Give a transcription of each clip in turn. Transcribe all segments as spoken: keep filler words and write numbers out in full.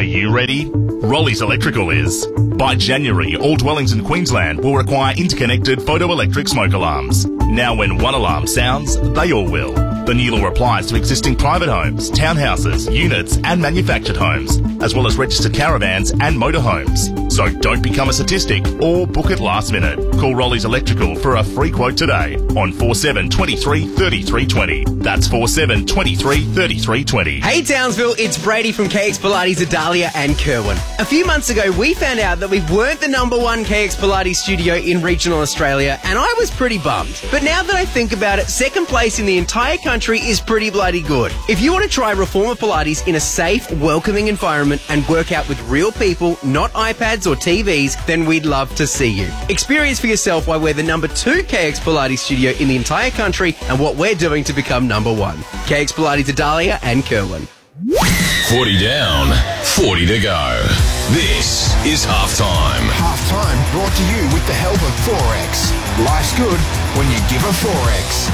Are you ready? Rollies Electrical is. By January, all dwellings in Queensland will require interconnected photoelectric smoke alarms. Now when one alarm sounds, they all will. The new law applies to existing private homes, townhouses, units and manufactured homes, as well as registered caravans and motorhomes. So don't become a statistic or book it last minute. Call Rollies Electrical for a free quote today on four seven two three, three three two zero. That's four seven two three, three three two zero. Hey Townsville, it's Brady from K X Pilates Adalia and Kerwin. A few months ago, we found out that we weren't the number one K X Pilates studio in regional Australia, and I was pretty bummed. But now that I think about it, second place in the entire country is pretty bloody good. If you want to try Reformer Pilates in a safe, welcoming environment and work out with real people, not iPads or T Vs, then we'd love to see you. Experience for yourself why we're the number two K X Pilates studio in the entire country and what we're doing to become number one. K X Pilates Adalia and Kerwin. forty down, forty to go. This is Halftime. Halftime brought to you with the help of Forex. Life's good when you give a Forex.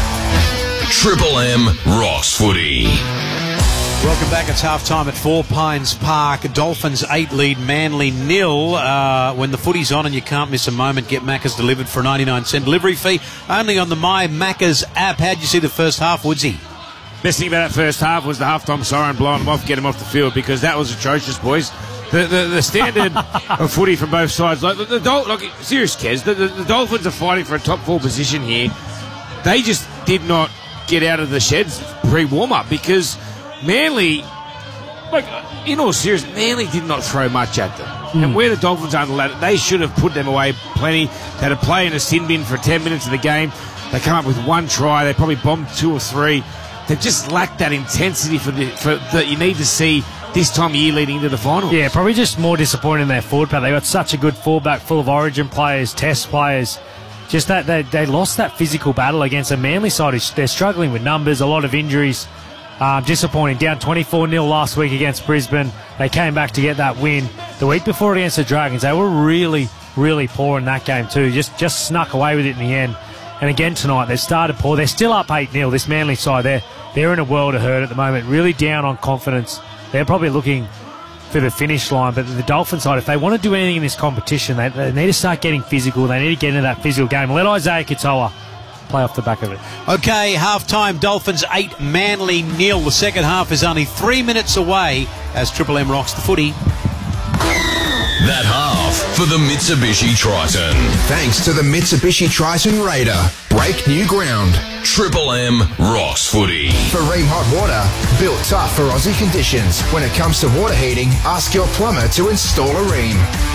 Triple M rocks footy. Welcome back. It's half-time at Four Pines Park. Dolphins eight lead, Manly nil. Uh, when the footy's on and you can't miss a moment, get Macca's delivered for a ninety-nine cent delivery fee. Only on the My Macca's app. How'd you see the first half, Woodsy? Best thing about that first half was the half-time siren blowing them off, get them off the field, because that was atrocious, boys. The the, the standard of footy from both sides. Like, the, the Dol- like serious, Kez, the, the, the Dolphins are fighting for a top four position here. They just did not get out of the sheds pre-warm-up because Manly, like, in all seriousness, Manly did not throw much at them. Mm. And where the Dolphins aren't allowed, they should have put them away plenty. They had a play in a sin bin for ten minutes of the game. They come up with one try. They probably bombed two or three. They've just lacked that intensity for the for that you need to see this time of year leading into the finals. Yeah, probably just more disappointing in their forward pack. They got such a good fullback full of Origin players, Test players. Just that they, they lost that physical battle against a Manly side. Who, they're struggling with numbers, a lot of injuries. Um, disappointing. Down twenty-four nil last week against Brisbane. They came back to get that win. The week before against the Dragons, they were really, really poor in that game too. Just just snuck away with it in the end. And again tonight, they've started poor. They're still up eight nil, this Manly side. They're, they're in a world of hurt at the moment, really down on confidence. They're probably looking for the finish line. But the Dolphins side, if they want to do anything in this competition, they, they need to start getting physical. They need to get into that physical game. Let Isaiah Katoa play off the back of it. Okay, half-time, Dolphins eight, Manly nil. The second half is only three minutes away as Triple M rocks the footy. That half for the Mitsubishi Triton. Thanks to the Mitsubishi Triton Raider. Break new ground. Triple M rocks footy. For Ream Hot Water, built tough for Aussie conditions. When it comes to water heating, ask your plumber to install a Ream.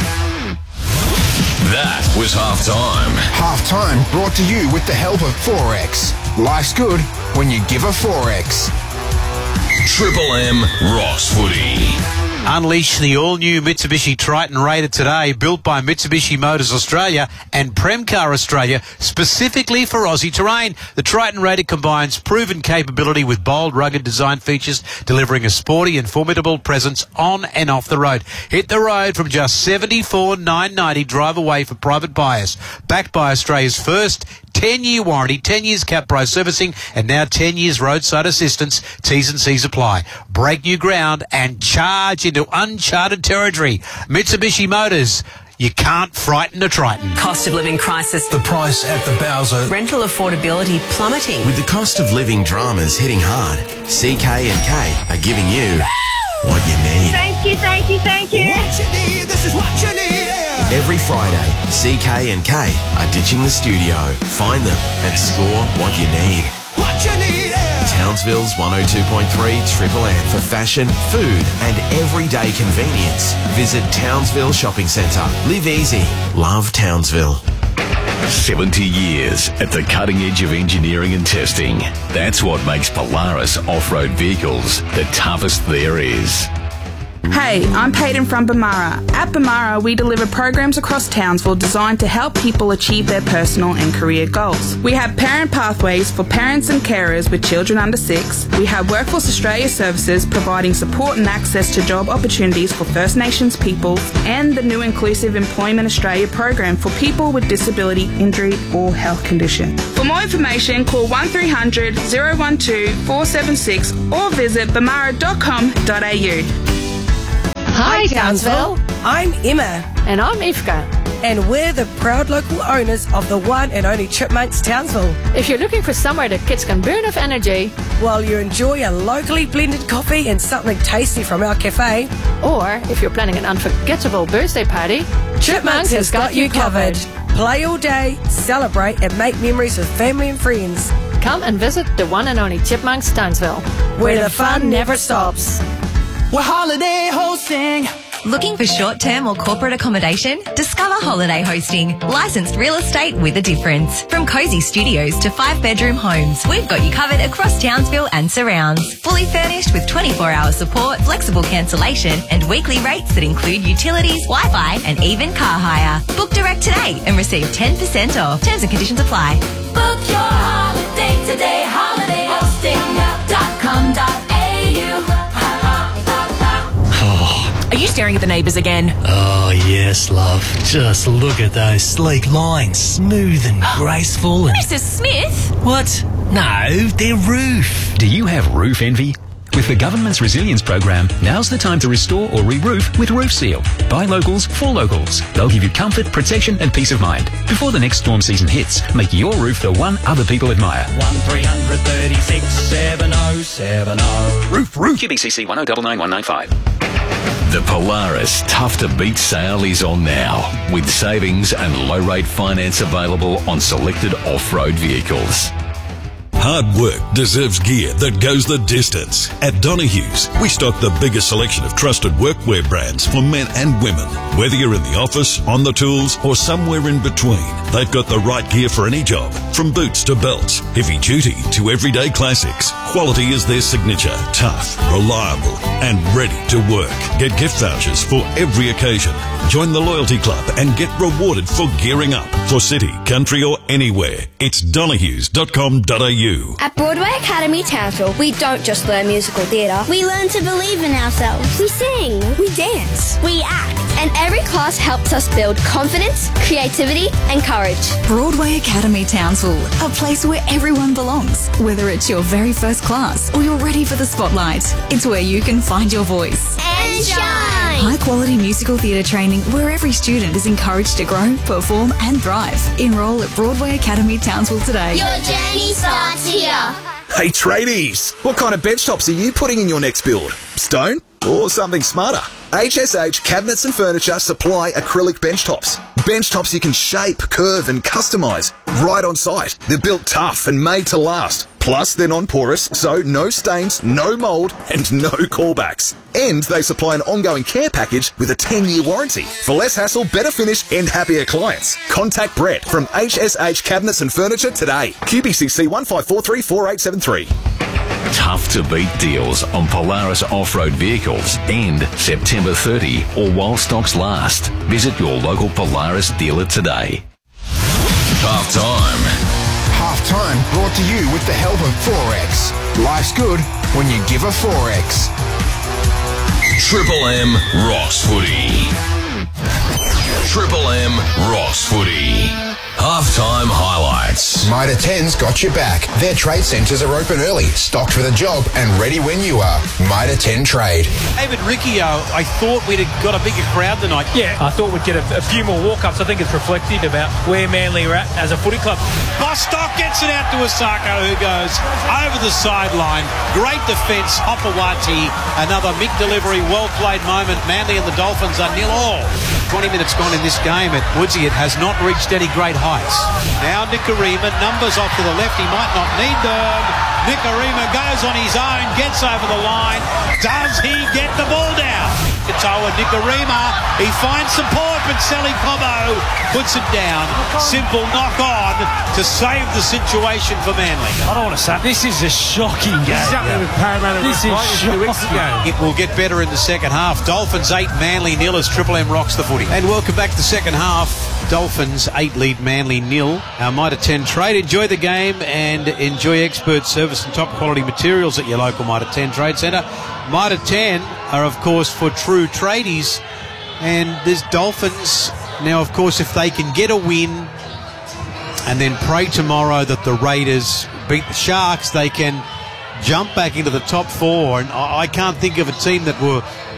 That was halftime. Halftime brought to you with the help of Forex. Life's good when you give a Forex. Triple M rocks footy. Unleash the all-new Mitsubishi Triton Raider today, built by Mitsubishi Motors Australia and Premcar Australia, specifically for Aussie terrain. The Triton Raider combines proven capability with bold, rugged design features, delivering a sporty and formidable presence on and off the road. Hit the road from just seventy-four thousand nine hundred ninety drive away for private buyers. Backed by Australia's first ten-year warranty, ten years Cap Pro servicing, and now ten years roadside assistance. T's and C's apply. Break new ground and charge into uncharted territory. Mitsubishi Motors. You can't frighten a Triton. Cost of living crisis. The price at the Bowser. Rental affordability plummeting. With the cost of living dramas hitting hard, C K and K are giving you what you need. Thank you, thank you, thank you. What you need, this is what you need. Every Friday, C K and K are ditching the studio. Find them and score what you need. What you need. Townsville's one oh two point three Triple M for fashion, food and everyday convenience. Visit Townsville Shopping Centre. Live easy. Love Townsville. seventy years at the cutting edge of engineering and testing. That's what makes Polaris off-road vehicles the toughest there is. Hey, I'm Peyton from Bamara. At Bamara, we deliver programs across Townsville designed to help people achieve their personal and career goals. We have parent pathways for parents and carers with children under six. We have Workforce Australia services providing support and access to job opportunities for First Nations peoples, and the new Inclusive Employment Australia program for people with disability, injury or health condition. For more information, call one three hundred, oh one two, four seven six or visit bamara dot com dot a u. Townsville. I'm Emma. And I'm Ifka. And we're the proud local owners of the one and only Chipmunks Townsville. If you're looking for somewhere the kids can burn off energy, while you enjoy a locally blended coffee and something tasty from our cafe, or if you're planning an unforgettable birthday party, Chipmunks, Chipmunks has got, got you covered. Play all day, celebrate and make memories with family and friends. Come and visit the one and only Chipmunks Townsville, where the fun never stops. We're holiday hosting. Looking for short-term or corporate accommodation? Discover Holiday Hosting, licensed real estate with a difference. From cosy studios to five-bedroom homes, we've got you covered across Townsville and surrounds. Fully furnished with twenty-four hour support, flexible cancellation, and weekly rates that include utilities, Wi-Fi, and even car hire. Book direct today and receive ten percent off. Terms and conditions apply. Book your holiday today. holiday hosting dot com dot a u. Are you staring at the neighbours again? Oh, yes, love. Just look at those sleek lines, smooth and graceful. And... Missus Smith? What? No, their roof. Do you have roof envy? With the government's resilience program, now's the time to restore or re-roof with Roof Seal. By locals, for locals. They'll give you comfort, protection and peace of mind. Before the next storm season hits, make your roof the one other people admire. one three three six seven oh seven oh. Roof, roof. Q B C C one oh nine nine one nine five. The Polaris Tough to Beat sale is on now, with savings and low-rate finance available on selected off-road vehicles. Hard work deserves gear that goes the distance. At Donohue's, we stock the biggest selection of trusted workwear brands for men and women. Whether you're in the office, on the tools, or somewhere in between, they've got the right gear for any job. From boots to belts, heavy duty to everyday classics, quality is their signature. Tough, reliable, and ready to work. Get gift vouchers for every occasion. Join the loyalty club and get rewarded for gearing up. For city, country, or anywhere, it's donohues dot com dot a u. At Broadway Academy Townsville, we don't just learn musical theatre. We learn to believe in ourselves. We sing. We dance. We act. And every class helps us build confidence, creativity, and courage. Broadway Academy Townsville, a place where everyone belongs. Whether it's your very first class or you're ready for the spotlight, it's where you can find your voice. And shine! High-quality musical theatre training where every student is encouraged to grow, perform and thrive. Enrol at Broadway Academy Townsville today. Your journey starts here. Hey tradies, what kind of bench tops are you putting in your next build? Stone or something smarter? H S H Cabinets and Furniture supply acrylic bench tops. Bench tops you can shape, curve and customise right on site. They're built tough and made to last. Plus, they're non-porous, so no stains, no mould and no callbacks. And they supply an ongoing care package with a ten year warranty. For less hassle, better finish and happier clients. Contact Brett from H S H Cabinets and Furniture today. Q B C C one five four three four eight seven three. Tough to beat deals on Polaris off-road vehicles end September thirtieth or while stocks last. Visit your local Polaris dealer today. Half time. Half-time brought to you with the help of Forex. Life's good when you give a Forex. Triple M Rocks Footy. Triple M Rocks Footy. Halftime highlights. Mitre ten's got your back. Their trade centres are open early, stocked for the job and ready when you are. Mitre ten Trade. David Riccio, I thought we'd have got a bigger crowd tonight. Yeah, I thought we'd get a, a few more walk-ups. I think it's reflective about where Manly are at as a footy club. Bostock gets it out to Osako, who goes over the sideline. Great defence, Hopawati. Another Mick delivery, well-played moment. Manly and the Dolphins are nil all. twenty minutes gone in this game at Woodsy. It has not reached any great heights. Now Nikarima, numbers off to the left. He might not need them. Nikarima goes on his own, gets over the line. Does he get the ball down? It's Owen Nikarima. He finds support, but Sally Cobo puts it down. Simple knock on to save the situation for Manly. I don't want to say this is a shocking game. Exactly with Parramatta. This is two weeks ago. It will get better in the second half. Dolphins eight, Manly nil as Triple M rocks the footy. And welcome back to the second half. Dolphins eight lead, Manly nil. Our Mitre ten Trade. Enjoy the game and enjoy expert service and top quality materials at your local Mitre ten Trade Centre. Mitre ten are of course for true tradies, and there's Dolphins now. Of course, if they can get a win and then pray tomorrow that the Raiders beat the Sharks, they can jump back into the top four. And I can't think of a team that will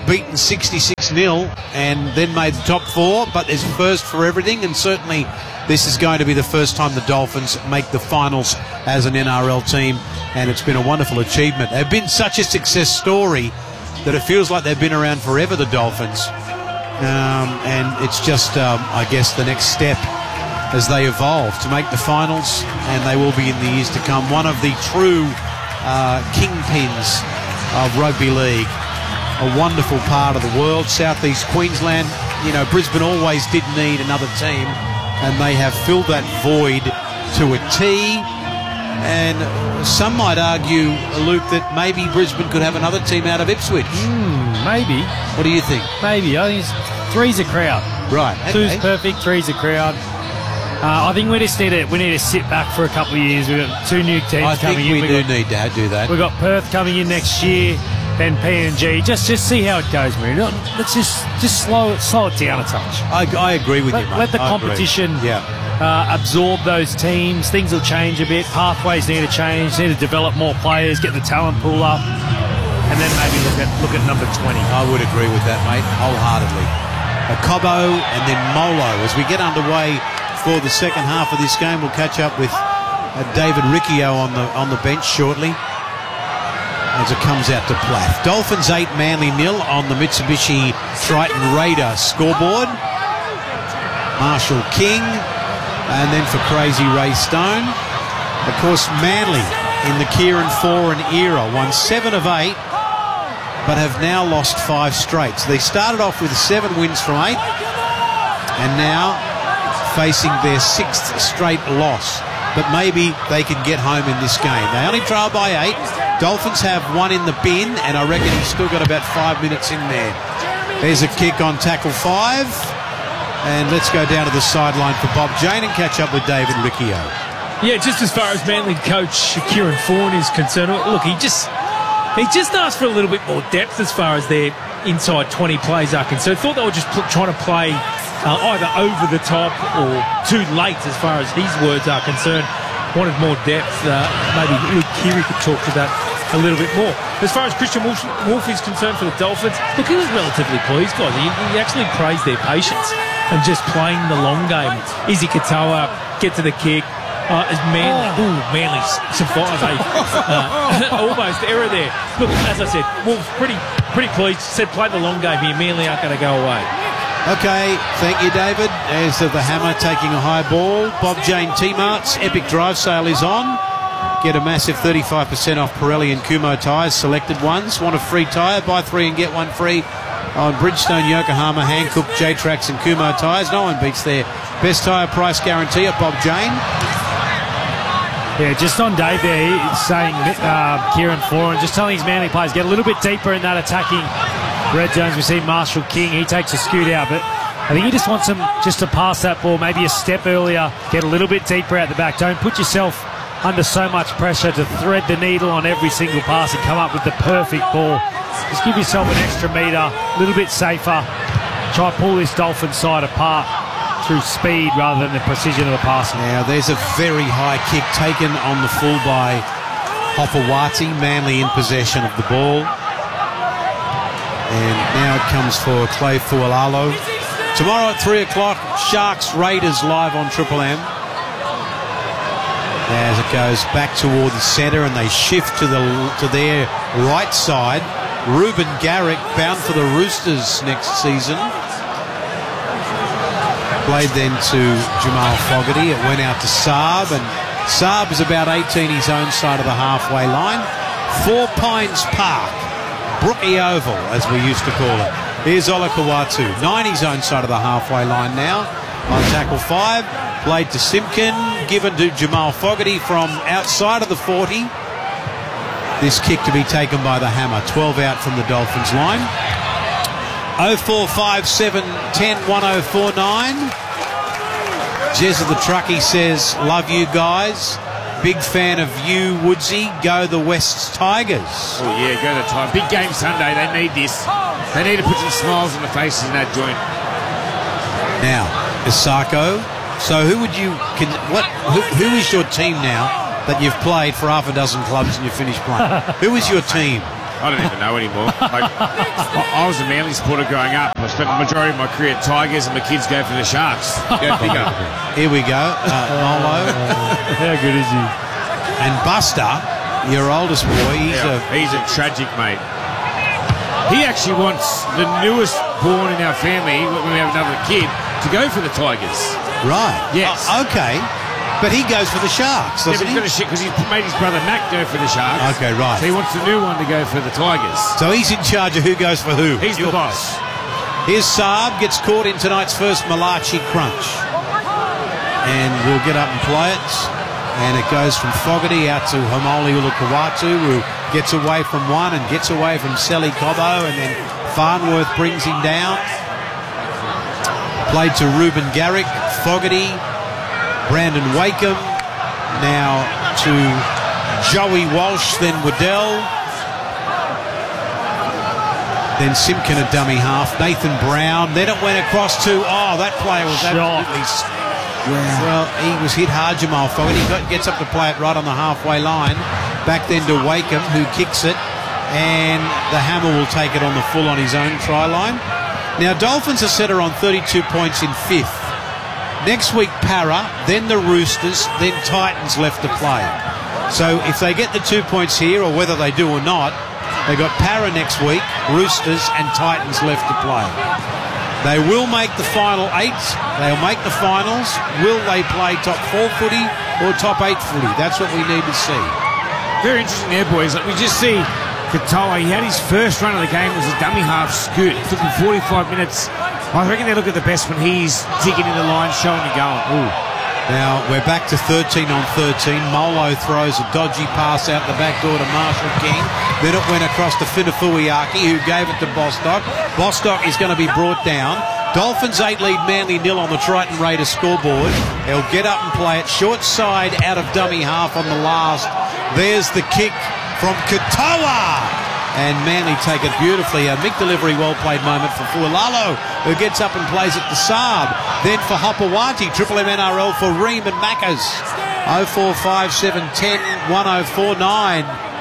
beaten sixty-six nil and then made the top four, but there's a first for everything, and certainly this is going to be the first time the Dolphins make the finals as an N R L team, and it's been a wonderful achievement. They've been such a success story that it feels like they've been around forever, the Dolphins. Um, and it's just, um, I guess, the next step as they evolve to make the finals, and they will be in the years to come. One of the true uh, kingpins of rugby league, a wonderful part of the world, southeast Queensland. You know, Brisbane always did need another team, and they have filled that void to a T. And some might argue, Luke, that maybe Brisbane could have another team out of Ipswich. Mm, maybe. What do you think? Maybe. I think it's, three's a crowd. Right. Okay. Two's perfect, three's a crowd. Uh, I think we just need to we need to sit back for a couple of years. We've got two new teams I coming think in. we We've do got, need to do that. We've got Perth coming in next year, then P N G. Just just see how it goes, Mary. Let's just just slow it slow it down a touch. I, I agree with let, you, mate. Let the I competition agree. Yeah. uh, absorb those teams. Things will change a bit. Pathways need to change. Need to develop more players. Get the talent pool up, and then maybe look at look at number twenty. I would agree with that, mate, wholeheartedly. A Cobbo and then Molo. As we get underway for the second half of this game, we'll catch up with uh, David Riccio on the on the bench shortly as it comes out to Plath. Dolphins eight, Manly nil on the Mitsubishi Triton Raider scoreboard. Marshall King, and then for Crazy Ray Stone. Of course, Manly in the Kieran Foran era won seven of eight, but have now lost five straight. So they started off with seven wins from eight, and now facing their sixth straight loss. But maybe they can get home in this game. They only trail by eight. Dolphins have one in the bin, and I reckon he's still got about five minutes in there. There's a kick on tackle five. And let's go down to the sideline for Bob Jane and catch up with David Riccio. Yeah, just as far as Manly coach Kieran Foran is concerned, look, he just he just asked for a little bit more depth as far as their inside twenty plays are concerned. Thought they were just pl- trying to play uh, either over the top or too late as far as his words are concerned. Wanted more depth. Uh, maybe Luke Keary could talk to that a little bit more. As far as Christian Wolf, Wolf is concerned for the Dolphins, look, he was relatively pleased, guys. He, he actually praised their patience and just playing the long game. Izzy Katoa, get to the kick. Uh, as Manly, oh. ooh, Manly survived a uh, almost error there. Look, as I said, Wolf's pretty pretty pleased. Said play the long game here. Manly aren't going to go away. Okay, thank you, David. There's the Hammer taking a high ball. Bob Jane T-Mart's Epic Drive Sale is on. Get a massive thirty-five percent off Pirelli and Kumho tyres, selected ones. Want a free tyre? Buy three and get one free on Bridgestone, Yokohama, Hankook, J-Trax and Kumho tyres. No one beats their best tyre price guarantee at Bob Jane. Yeah, just on Dave there, he's saying uh, Kieran Foran, just telling his Manly players, get a little bit deeper in that attacking red zones. We see Marshall King, he takes a scoot out, but I think he just wants them just to pass that ball maybe a step earlier, get a little bit deeper out the back. Don't put yourself under so much pressure to thread the needle on every single pass and come up with the perfect ball. Just give yourself an extra metre, a little bit safer. Try to pull this Dolphin side apart through speed rather than the precision of the passing. Now there's a very high kick taken on the full by Hopewati. Manly in possession of the ball. And now it comes for Clay Fualalo. Tomorrow at three o'clock, Sharks Raiders live on Triple M. As it goes back toward the centre and they shift to the to their right side. Ruben Garrick bound for the Roosters next season. Played then to Jamal Fogarty. It went out to Saab, and Saab is about eighteen his own side of the halfway line. Four Pines Park, Brookie Oval, as we used to call it. Here's Olakawatu, nine his own side of the halfway line now. On tackle five, played to Simpkin, given to Jamal Fogarty from outside of the forty. This kick to be taken by the Hammer. twelve out from the Dolphins line. oh four five seven ten one oh four nine. Jez of the Truckee says, love you guys. Big fan of you, Woodsy. Go the West Tigers. Oh, yeah, go the Tigers. Big game Sunday. They need this. They need to put some smiles on the faces in that joint. Now, Isako. So who would you... Can, what? Who, who is your team now that you've played for half a dozen clubs and you've finished playing? Who is your team? I I don't even know anymore. Like, I, I was a Manly supporter growing up. I spent the majority of my career at Tigers, and my kids go for the Sharks. Go bigger. Here we go. Uh, Molo. How good is he? And Buster, your oldest boy, he's Yeah, a... he's a tragic mate. He actually wants the newest born in our family, when we have another kid, to go for the Tigers. Right. Yes. Uh, okay. But he goes for the Sharks, Yeah, doesn't but he's he? got a shit because he's made his brother Mac go for the Sharks. Okay, right. So he wants the new one to go for the Tigers. So he's in charge of who goes for who. He's the boss. Here's Saab, gets caught in tonight's first Malachi crunch. And we'll get up and play it. And it goes from Fogarty out to Homoli Ulukawatu, who gets away from one and gets away from Sally Cobbo, and then Farnworth brings him down. Played to Ruben Garrick, Fogarty, Brandon Wakeham, now to Joey Walsh, then Waddell. Then Simpkin a dummy half, Nathan Brown. Then it went across to, oh, that player was absolutely... Well, he was hit hard, Jamal Fogarty. He got, gets up to play it right on the halfway line. Back then to Wakeham, who kicks it. And the Hammer will take it on the full on his own try line. Now, Dolphins are set on thirty-two points in fifth. Next week, Para, then the Roosters, then Titans left to play. So if they get the two points here, or whether they do or not, they've got Para next week, Roosters and Titans left to play. They will make the final eight. They'll make the finals. Will they play top four footy or top eight footy? That's what we need to see. Very interesting there, boys. Like, we just see Katoa. He had his first run of the game was a dummy half scoot. It took him forty-five minutes. I reckon they look at the best when he's digging in the line, showing and going. Ooh. Now, we're back to thirteen on thirteen. Molo throws a dodgy pass out the back door to Marshall King. Then it went across to Finafuiaki, who gave it to Bostock. Bostock is going to be brought down. Dolphins eight lead Manly nil on the Triton Raiders scoreboard. They'll get up and play it. Short side out of dummy half on the last. There's the kick from Katoa. And Manly take it beautifully. A mid-delivery well-played moment for Fualalo, who gets up and plays it to Saab. Then for Hopawati, Triple M N R L for Ream and Maccas. oh four five seven ten one oh four nine.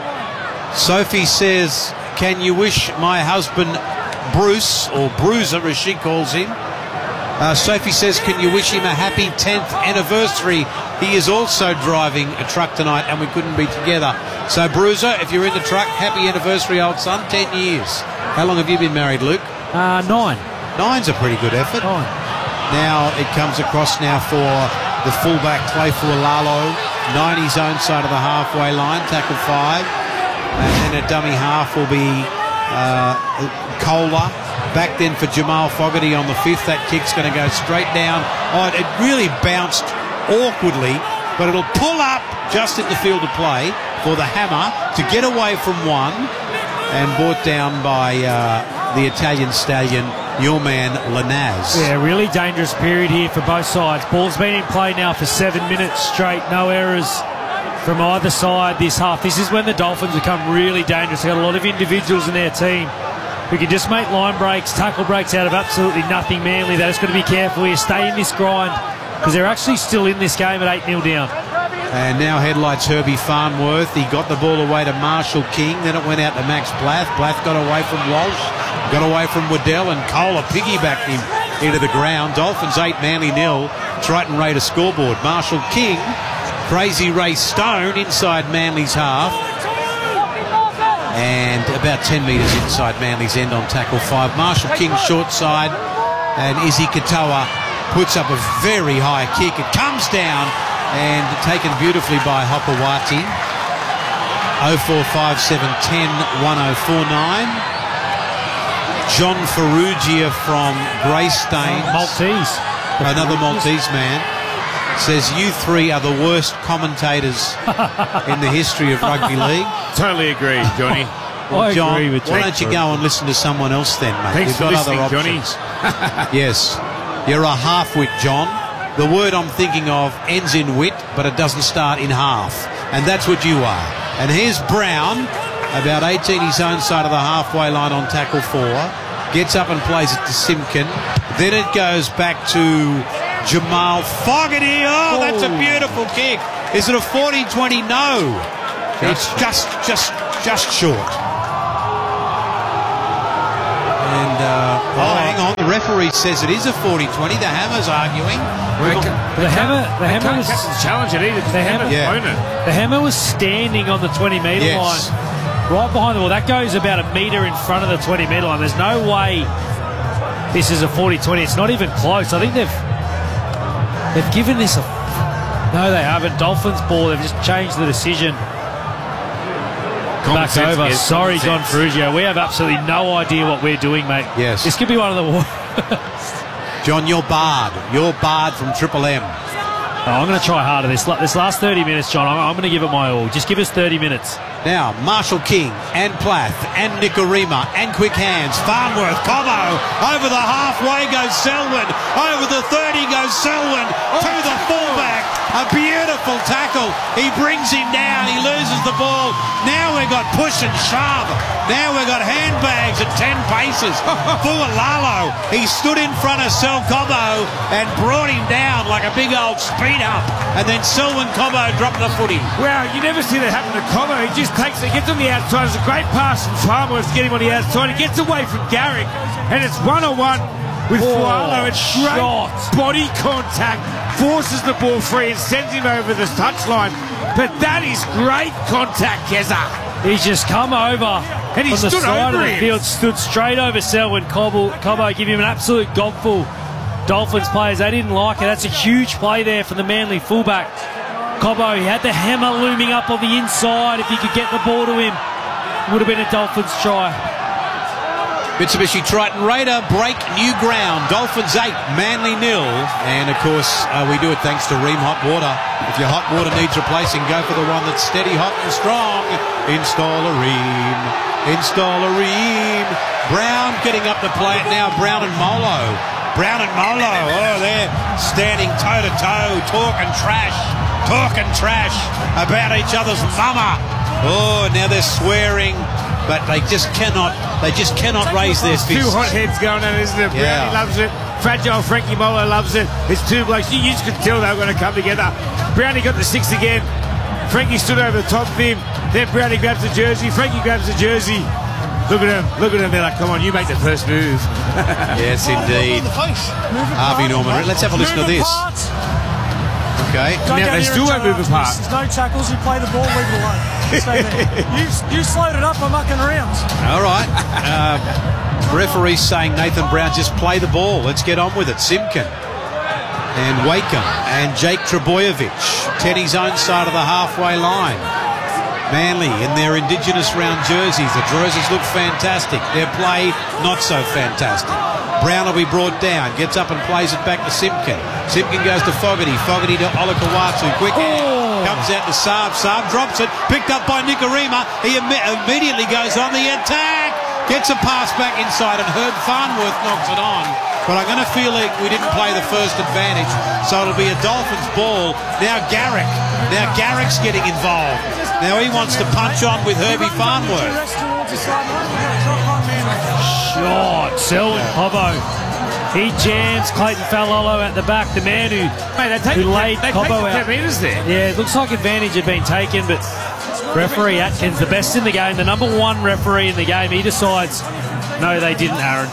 Sophie says, can you wish my husband Bruce, or Bruiser as she calls him. Uh, Sophie says, can you wish him a happy tenth anniversary? He is also driving a truck tonight and we couldn't be together. So Bruiser, if you're in the truck, happy anniversary, old son, ten years. How long have you been married, Luke? Uh, nine. Nine's a pretty good effort. Nine. Now it comes across now for the fullback, Clay Fualalo. ninety's own side of the halfway line, tackle five. And then a dummy half will be uh, Kohler. Back then for Jamal Fogarty on the fifth. That kick's going to go straight down. Oh, it really bounced awkwardly, but it'll pull up just at the field of play for the Hammer to get away from one and brought down by uh, the Italian stallion, your man Lanaz. Yeah, really dangerous period here for both sides. Ball's been in play now for seven minutes straight. No errors from either side this half. This is when the Dolphins become really dangerous. They've got a lot of individuals in their team who can just make line breaks, tackle breaks out of absolutely nothing. Manly, they've just got to be careful here. Stay in this grind because they're actually still in this game at eight nil down. And now headlights Herbie Farnworth. He got the ball away to Marshall King. Then it went out to Max Blath. Blath got away from Walsh. Got away from Waddell. And Kohler piggybacked him into the ground. Dolphins eight, Manly nil. Triton Raiders scoreboard. Marshall King. Crazy Ray Stone inside Manly's half. And about ten metres inside Manly's end on tackle five. Marshall King short side. And Izzy Katoa puts up a very high kick. It comes down. And taken beautifully by Hopawati. oh four five seven ten one oh four nine. John Ferrugia from Greystanes. Maltese. Another Maltese man. Says you three are the worst commentators in the history of rugby league. Totally agree, Johnny. Well, I John, agree with why you. don't you go and listen to someone else then, mate? Thanks You've for got other listening, options. Johnny. Yes. You're a half-wit, John. The word I'm thinking of ends in wit, but it doesn't start in half. And that's what you are. And here's Brown, about eighteen his own side of the halfway line on tackle four. Gets up and plays it to Simpkin. Then it goes back to Jamal Fogarty. Oh, that's a beautiful kick. Is it a forty twenty? No. It's just, just, just short. referee says it is a forty twenty. The Hammer's arguing. The Hammer, the Hammer was challenge it either. The Hammer, Yeah. the Hammer was standing on the twenty metre Yes. line, right behind the ball. That goes about a metre in front of the twenty metre line. There's no way this is a forty twenty. It's not even close. I think they've they've given this a no, they haven't. Dolphins ball. They've just changed the decision. Common Back sense, over. yes, Sorry, common John sense. Ferrugio. We have absolutely no idea what we're doing, mate. Yes. This could be one of the worst. John, you're barred. You're barred from Triple M. Oh, I'm going to try harder this this last thirty minutes, John. I'm, I'm going to give it my all. Just give us thirty minutes. Now, Marshall King and Plath and Nicarima and Quick Hands. Farnworth, Cobbo. Over the halfway goes Selwyn. Over the thirty goes Selwyn to the fullback. A beautiful tackle. He brings him down. He loses the ball. Now we've got push and shove. Now we've got handbags at ten paces. Fualalo. He stood in front of Sel Cobbo and brought him down like a big old speed up. And then Selwyn Cobbo dropped the footy. Wow, you never see that happen to Cobbo. He just takes it, gets on the outside. It's a great pass from Farnworth to get him on the outside. He gets away from Garrick, and it's one-on-one with Oh, Fualo. It's great shot. body contact, forces the ball free and sends him over the touchline. But that is great contact, Keza. He's just come over And he from the stood side over of the him. field, stood straight over Selwyn. Cobbo, Cobbo give him an absolute gobful. Dolphins players, they didn't like it. That's a huge play there for the Manly fullback. Cobbo, he had the Hammer looming up on the inside. If he could get the ball to him, would have been a Dolphins try. Mitsubishi Triton Raider break new ground. Dolphins eight, Manly nil. And of course, uh, we do it thanks to Ream Hot Water. If your hot water needs replacing, go for the one that's steady, hot and strong. Install a Ream. Install a Ream. Brown getting up to play it now. Brown and Molo. Brown and Molo. Oh, they're standing toe to toe, talking trash. Talking trash about each other's mama. Oh, now they're swearing. But they just cannot, they just cannot raise their fists. Two hot heads going on, isn't it? Yeah. Brownie loves it. Fragile Frankie Molo loves it. It's two blokes. You, you just could tell they were going to come together. Brownie got the six again. Frankie stood over the top of him. Then Brownie grabs the jersey. Frankie grabs the jersey. Look at him. Look at him. They're like, come on, you make the first move. Yes, indeed. Harvey Norman. Let's have a listen to this. Okay. Now Don't go they near still each won't other move afterwards. apart. There's no tackles. You play the ball, leave it alone. Stay there. you, you slowed it up by mucking around. All right. Uh, referee's saying Nathan Brown, just play the ball. Let's get on with it. Simkin and Wakeham and Jake Trebojevic. Teddy's own side of the halfway line. Manly in their Indigenous round jerseys. The jerseys look fantastic. Their play, not so fantastic. Brown will be brought down, gets up and plays it back to Simpkin. Simpkin goes to Fogarty. Fogarty to Olakawatu. Quick hand. Oh. Comes out to Saab. Saab drops it. Picked up by Nicarima. He Im- immediately goes on the attack. Gets a pass back inside and Herb Farnworth knocks it on. But I'm going to feel like we didn't play the first advantage. So it'll be a Dolphins ball. Now Garrick. Now Garrick's getting involved. Now he wants to punch on with Herbie Farnworth. Shot. Selwyn Cobbo. He jams Clayton Falolo at the back, the man who, Mate, they take who the- laid they take Cobbo the out. ten metres there. Yeah, it looks like advantage had been taken, but referee Atkins, the best in the game, the number one referee in the game, he decides, no, they didn't, Aaron.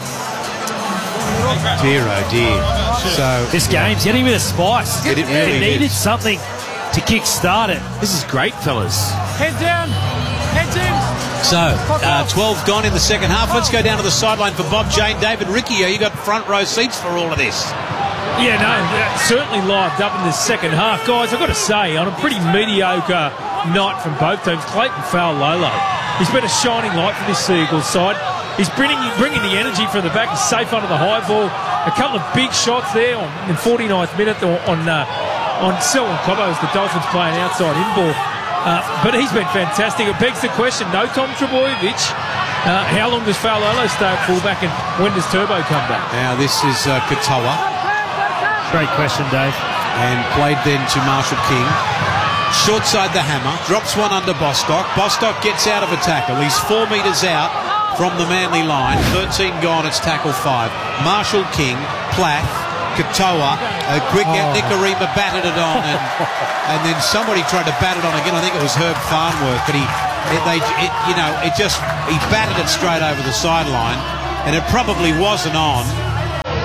Dear, oh dear. So This game's getting a bit of spice. It- it really needed is. something to kick-start it. This is great, fellas. Head down. Heads in. So, uh, twelve gone in the second half. Let's go down to the sideline for Bob Jane. David Riccio, you got front row seats for all of this. Yeah, no, that certainly lived up in the second half. Guys, I've got to say, on a pretty mediocre night from both teams, Clayton Faulolo, he's been a shining light for this Seagulls side. He's bringing, bringing the energy from the back. He's safe under the high ball. A couple of big shots there on, in forty-ninth minute on uh, on Selwyn Cobbo as the Dolphins playing outside in ball. Uh, but he's been fantastic. It begs the question, no Tom Trebojevic. Uh, how long does Faulolo stay at fullback and when does Turbo come back? Now, this is uh, Katoa. Great question, Dave. And played then to Marshall King. Short side the Hammer. Drops one under Bostock. Bostock gets out of a tackle. He's four metres out from the Manly line. thirteen gone. It's tackle five. Marshall King, Plath, Katoa, a quick Oh. out. Nicarima batted it on, and, and then somebody tried to bat it on again. I think it was Herb Farnworth, but he, it, they, it, you know, it just he batted it straight over the sideline, and it probably wasn't on.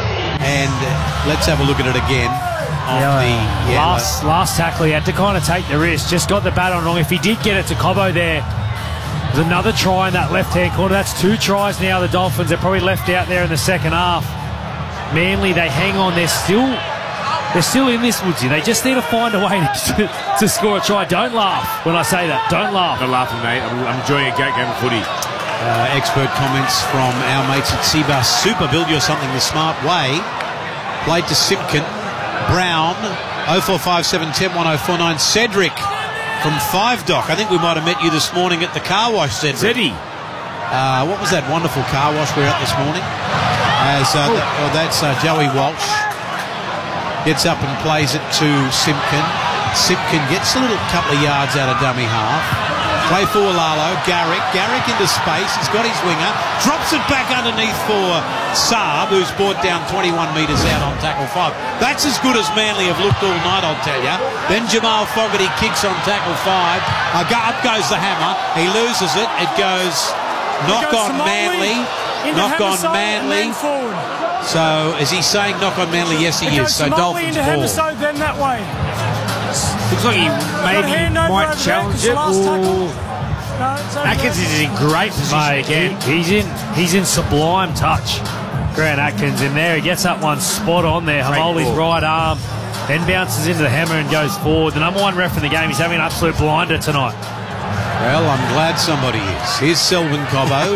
And uh, let's have a look at it again. On Yeah, the, yeah, last last tackle, he had to kind of take the risk. Just got the bat on wrong. If he did get it to Cobbo there, there's another try in that left-hand corner. That's two tries now. The Dolphins are probably left out there in the second half. Manly, they hang on. They're still, they're still in this, Woodsy. They just need to find a way to, to score a try. Don't laugh when I say that. Don't laugh. Not laughing, mate. I'm, I'm enjoying a great game of footy. Uh, expert comments from our mates at Seabus Super. Build your something the smart way. Played to Simpkin. Brown. oh four five seven, one oh one oh four nine. Cedric from Five Dock. I think we might have met you this morning at the car wash, Cedric. Zeddy. Uh, what was that wonderful car wash we were at this morning? As uh, that, oh, that's uh, Joey Walsh. Gets up and plays it to Simpkin. Simpkin gets a little couple of yards out of dummy half. Play for Lalo. Garrick. Garrick into space. He's got his winger. Drops it back underneath for Saab, who's brought down twenty-one metres out on tackle five. That's as good as Manly have looked all night, I'll tell you. Then Jamal Fogarty kicks on tackle five. Uh, go, up goes the hammer. He loses it. It goes knock goes on Manly, Manly. Knock on Manly. So is he saying knock on Manly? Yes, he is. So Dolphins into ball. Hamiso, then that way. Looks like he maybe might challenge it. Or Atkins is in great position Mate, again. he- he's in he's in sublime touch. Grant Atkins in there. He gets that one spot on there. Great Hamoli's ball. right arm. Then bounces into the hammer and goes forward. The number one ref in the game. He's having an absolute blinder tonight. Well, I'm glad somebody is. Here's Selwyn Cobbo.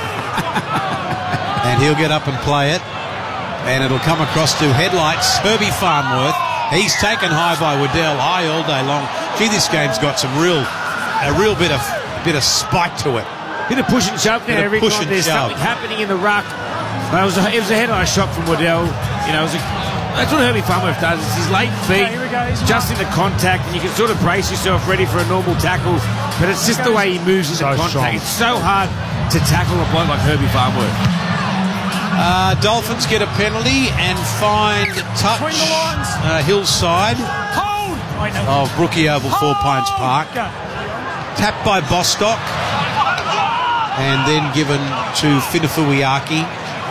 And he'll get up and play it. And it'll come across to headlights. Herbie Farnworth. He's taken high by Waddell. High all day long. Gee, this game's got some real, a real bit of bit of spike to it. Bit of push and shove Bit there of every push time and there's shove. something happening in the ruck. But it was a, it was a head-eye shot from Waddell. You know, it was a, that's what Herbie Farnworth does. It's his late feet, Okay, here we go. He's just into contact, and you can sort of brace yourself ready for a normal tackle. But it's just the way he moves into So contact. strong. It's so hard to tackle a bloke like Herbie Farnworth. Uh, Dolphins get a penalty and find touch Between the lines. uh, Hillside Hold! Wait, no. of Brookie Oval, Four Pines Park. Go. Tapped by Bostock and then given to Finafuiaki.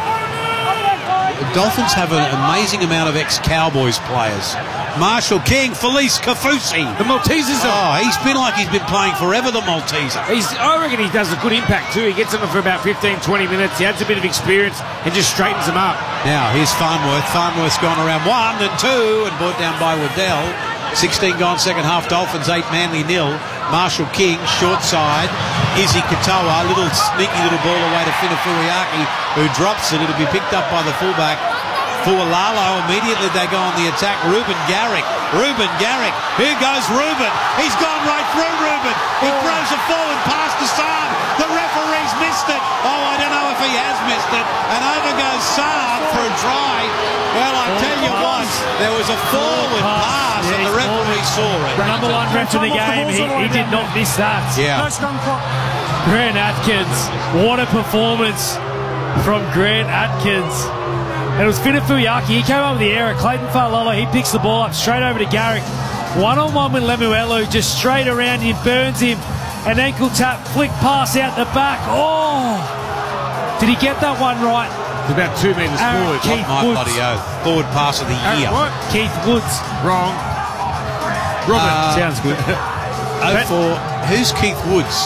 The Dolphins have an amazing amount of ex-Cowboys players. Marshall King, Felice Kafusi. The Maltesers are. Oh, he's been like he's been playing forever, the Malteser. He's, I reckon he does a good impact too. He gets on them for about fifteen, twenty minutes. He adds a bit of experience and just straightens them up. Now, here's Farnworth. Farnworth's gone around one and two and brought down by Waddell. sixteen gone second half. Dolphins eight, Manly nil. Marshall King, short side. Izzy Katoa, little sneaky little ball away to Finafuiaki, who drops it. It'll be picked up by the fullback. For Lalo, immediately they go on the attack. Ruben Garrick. Ruben Garrick. Here goes Ruben. He's gone right through Ruben. He throws a forward pass to Saab. The referee's missed it. Oh, I don't know if he has missed it. And over goes Saab for a try. Well, I tell you what, there was a forward pass and the referee saw it. The number one ref in the game, he, he did not miss that. Yeah. No scrum clock. Grant Atkins, what a performance from Grant Atkins. And it was Finafuiaki. He came over the air at Clayton Falala. He picks the ball up straight over to Garrick. One-on-one with Lemuelu, just straight around him, burns him. An ankle tap, flick pass out the back. Oh! Did he get that one right? It's about two metres Aaron forward. Keith My Woods. bloody oath. Forward pass of the Aaron year. what? Keith Woods. Wrong. Robert. Uh, Sounds good. Oh, for who's Keith Woods?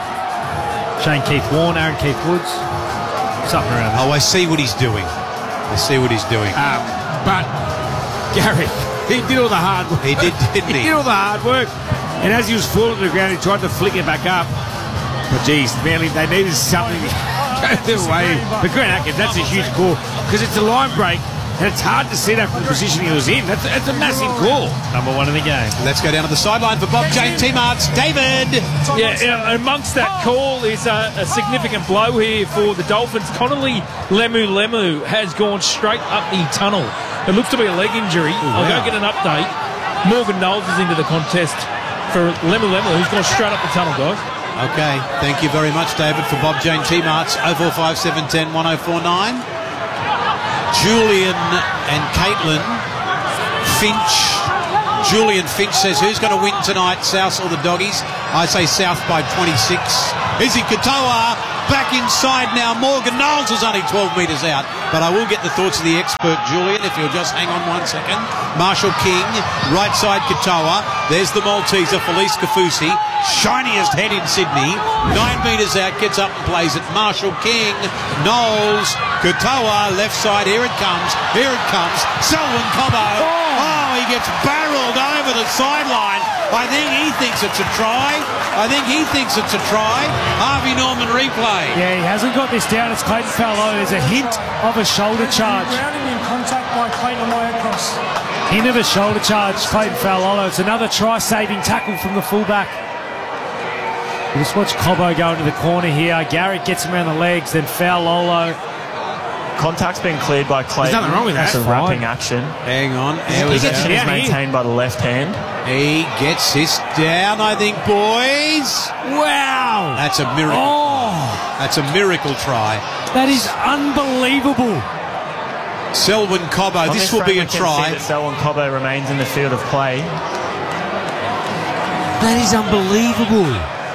Shane Keith Warren, Aaron Keith Woods. Something around there. Oh, I see what he's doing. I see what he's doing. Um, but Gary, he did all the hard work. He did, didn't he? He did all the hard work. And as he was falling to the ground, he tried to flick it back up. But geez, Manly, they needed something to go their way. But Grant Atkins, that's a huge call because it's a line break. And it's hard to see that from the position he was in. That's, that's a massive call. Number one in the game. Let's go down to the sideline for Bob Jane T-Marts. David! Yeah, yeah, amongst that call is a, a significant blow here for the Dolphins. Connolly Lemu Lemu has gone straight up the tunnel. It looks to be a leg injury. Ooh, I'll wow. go get an update. Morgan Knowles is into the contest for Lemu Lemu, who's gone straight up the tunnel, guys. Okay, thank you very much, David, for Bob Jane T-Marts. oh four five seven, one oh one oh four nine. Julian and Caitlin Finch. Julian Finch says, who's going to win tonight, South or the Doggies? I say South by twenty-six. Izzy Katoa back inside now. Morgan Knowles is only twelve metres out, but I will get the thoughts of the expert, Julian, if you'll just hang on one second. Marshall King, right side Katoa. There's the Malteser, Felice Kafusi, shiniest head in Sydney. Nine metres out, gets up and plays it. Marshall King, Knowles, Katoa, left side. Here it comes. Here it comes. Selwyn Cobbo. Oh, oh he gets barreled over the sideline. I think he thinks it's a try. I think he thinks it's a try. Harvey Norman replay. Yeah, he hasn't got this down. It's Clayton Fowler. There's a hint of a shoulder charge. Grounding in contact by Clayton Moyacross. Hint of a shoulder charge, Clayton Fowler. It's another try-saving tackle from the fullback. You just watch Cobbo go into the corner here. Garrett gets him around the legs, then Fowler. Contact's been cleared by Clayton. There's nothing wrong with that. That's a wrapping action. Hang on. Possession is maintained by the left hand. He gets this down, I think, boys. Wow. That's a miracle. Oh. That's a miracle try. That is unbelievable. Selwyn Cobbo, On this this will be a frame, we can try. see that Selwyn Cobbo remains in the field of play. That is unbelievable.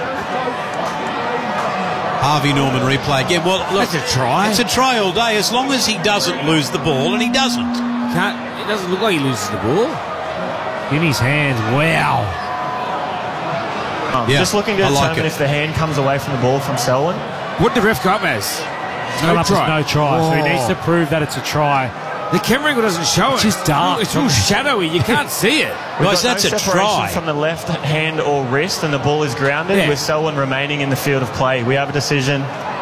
Harvey Norman replay again. Well, look, that's a try. It's a try all day, as long as he doesn't lose the ball, and he doesn't. Can't, it doesn't look like he loses the ball. In his hands, wow. Um, Yeah, just looking to I like determine it. if the hand comes away from the ball from Selwyn. What did the ref come as? No, No try. no try. So he Oh. needs to prove that it's a try. The camera angle doesn't show it. It's just dark. It's real shadowy. You can't see it. We've Guys, got that's no a separation try. from the left hand or wrist, and the ball is grounded Yeah. with Selwyn remaining in the field of play. We have a decision.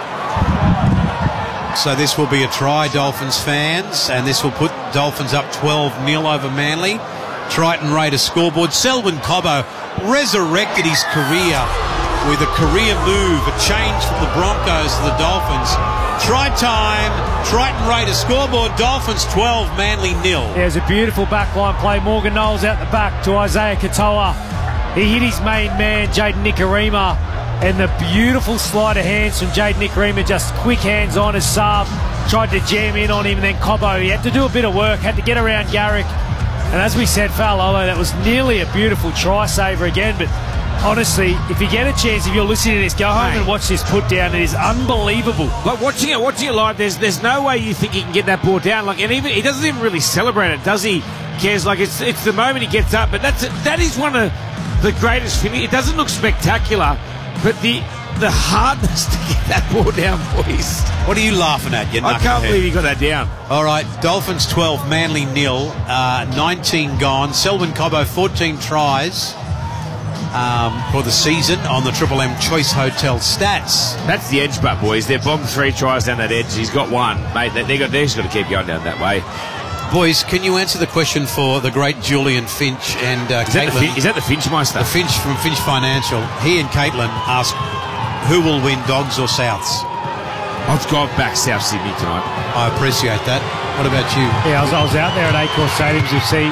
So this will be a try, Dolphins fans, and this will put Dolphins up twelve nil over Manly. Triton Raiders scoreboard. Selwyn Cobbo resurrected his career with a career move, a change from the Broncos to the Dolphins. Try time, Triton Raiders scoreboard. Dolphins twelve, Manly nil. There's a beautiful backline play. Morgan Knowles out the back to Isaiah Katoa. He hit his main man, Jaden Nikorima. And the beautiful sleight of hands from Jaden Nikorima, just quick hands on his sub. Tried to jam in on him, and then Cobbo, he had to do a bit of work, had to get around Garrick. And as we said, Fowler, that was nearly a beautiful try saver again. But honestly, if you get a chance, if you're listening to this, go home Mate. and watch this put down. It is unbelievable. Like watching it, watching it live, there's there's no way you think he can get that ball down. Like, and even he doesn't even really celebrate it, does he? Cares like it's it's the moment he gets up. But that's that is one of the greatest finish. It doesn't look spectacular, but the the hardness to get that ball down, boys. What are you laughing at, you I can't knucklehead? believe he got that down. All right, Dolphins twelve, Manly nil, uh, nineteen gone. Selwyn Cobbo, fourteen tries um, for the season on the Triple M Choice Hotel stats. That's the edge, but boys, they've bombed three tries down that edge. He's got one, mate. They, they got they've just got to keep going down that way. Boys, can you answer the question for the great Julian Finch and uh, Is that, the, Caitlin? Fin- is that the Finchmeister? The Finch from Finch Financial. He and Caitlin ask, who will win, Dogs or Souths? I've got back South Sydney tonight. I appreciate that. What about you? Yeah, I was, I was out there at Acor Stadium to see.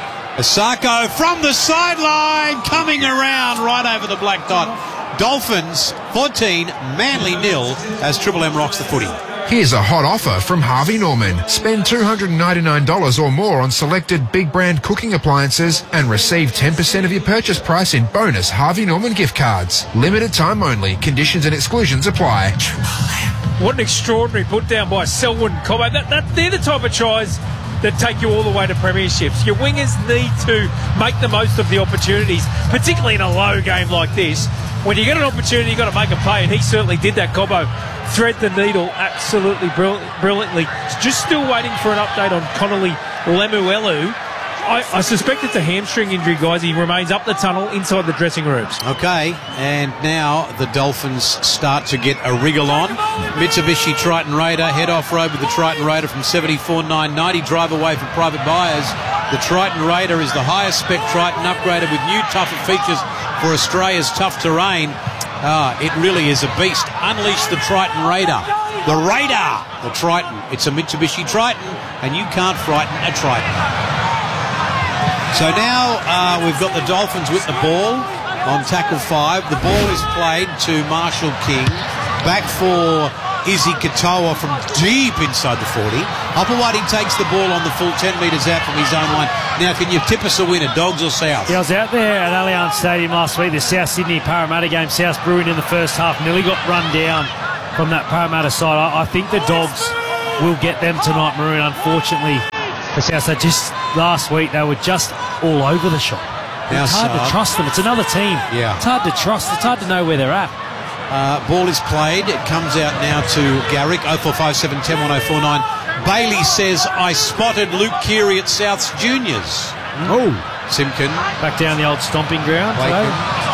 Asako from the sideline, coming around right over the black dot. Dolphins fourteen, Manly nil as Triple M rocks the footy. Here's a hot offer from Harvey Norman. Spend two hundred ninety-nine dollars or more on selected big brand cooking appliances and receive ten percent of your purchase price in bonus Harvey Norman gift cards. Limited time only. Conditions and exclusions apply. What an extraordinary put down by Selwyn Cobbo. That, that, they're the type of tries that take you all the way to premierships. Your wingers need to make the most of the opportunities, particularly in a low game like this. When you get an opportunity, you've got to make a pay, and he certainly did that, Cobbo. Thread the needle absolutely brill- brilliantly. Just still waiting for an update on Connolly Lemuelu. I, I suspect it's a hamstring injury, guys. He remains up the tunnel inside the dressing rooms. Okay, and now the Dolphins start to get a wriggle on. Mitsubishi Triton Raider, head off road with the Triton Raider from seventy-four nine ninety, drive away from private buyers. The Triton Raider is the highest spec Triton, upgraded with new tougher features for Australia's tough terrain. Ah, it really is a beast. Unleash the Triton Raider. The Raider, the Triton. It's a Mitsubishi Triton, and you can't frighten a Triton. So now uh, we've got the Dolphins with the ball on tackle five. The ball is played to Marshall King. Back for Izzy Katoa from deep inside the forty. Hopewadi takes the ball on the full ten metres out from his own line. Now, can you tip us a winner, Dogs or South? Yeah, I was out there at Allianz Stadium last week, the South Sydney Parramatta game. South Bruin in the first half nearly got run down from that Parramatta side. I, I think the Dogs will get them tonight, Maroon, unfortunately. The South, just last week, they were just all over the shop. Now, it's hard Saab. to trust them. It's another team. Yeah. It's hard to trust. It's hard to know where they're at. Uh, ball is played. It comes out now to Garrick. oh four five seven, one oh one oh four nine. Bailey says, I spotted Luke Keary at South's Juniors. Oh. Simpkin. Back down the old stomping ground. Waken.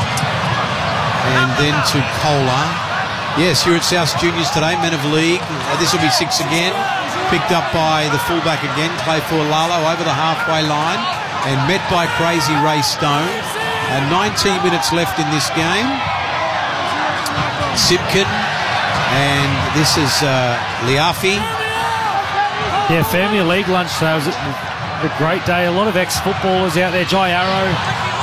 And then to Kohler. Yes, you're at South's Juniors today, Men of League. Uh, this will be six again. Picked up by the fullback again, Clay Lalo, over the halfway line. And met by Crazy Ray Stone. And nineteen minutes left in this game. Simpkin. And this is uh, Liafi. Yeah, Family League lunch today was a great day. A lot of ex-footballers out there. Jai Arrow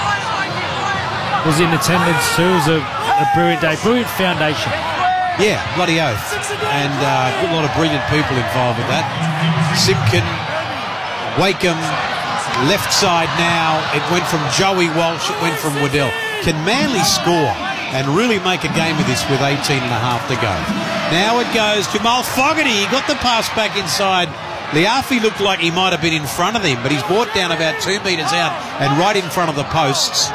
was in attendance too. It was a, a brilliant day. Brilliant foundation. Yeah, bloody oath. And uh, a lot of brilliant people involved with that. Simpkin, Wakeham, left side now. It went from Joey Walsh. It went from Waddell. Can Manly score and really make a game of this with eighteen and a half to go? Now it goes to Mal Fogarty. He got the pass back inside. Liafi looked like he might have been in front of him, but he's brought down about two metres out and right in front of the posts.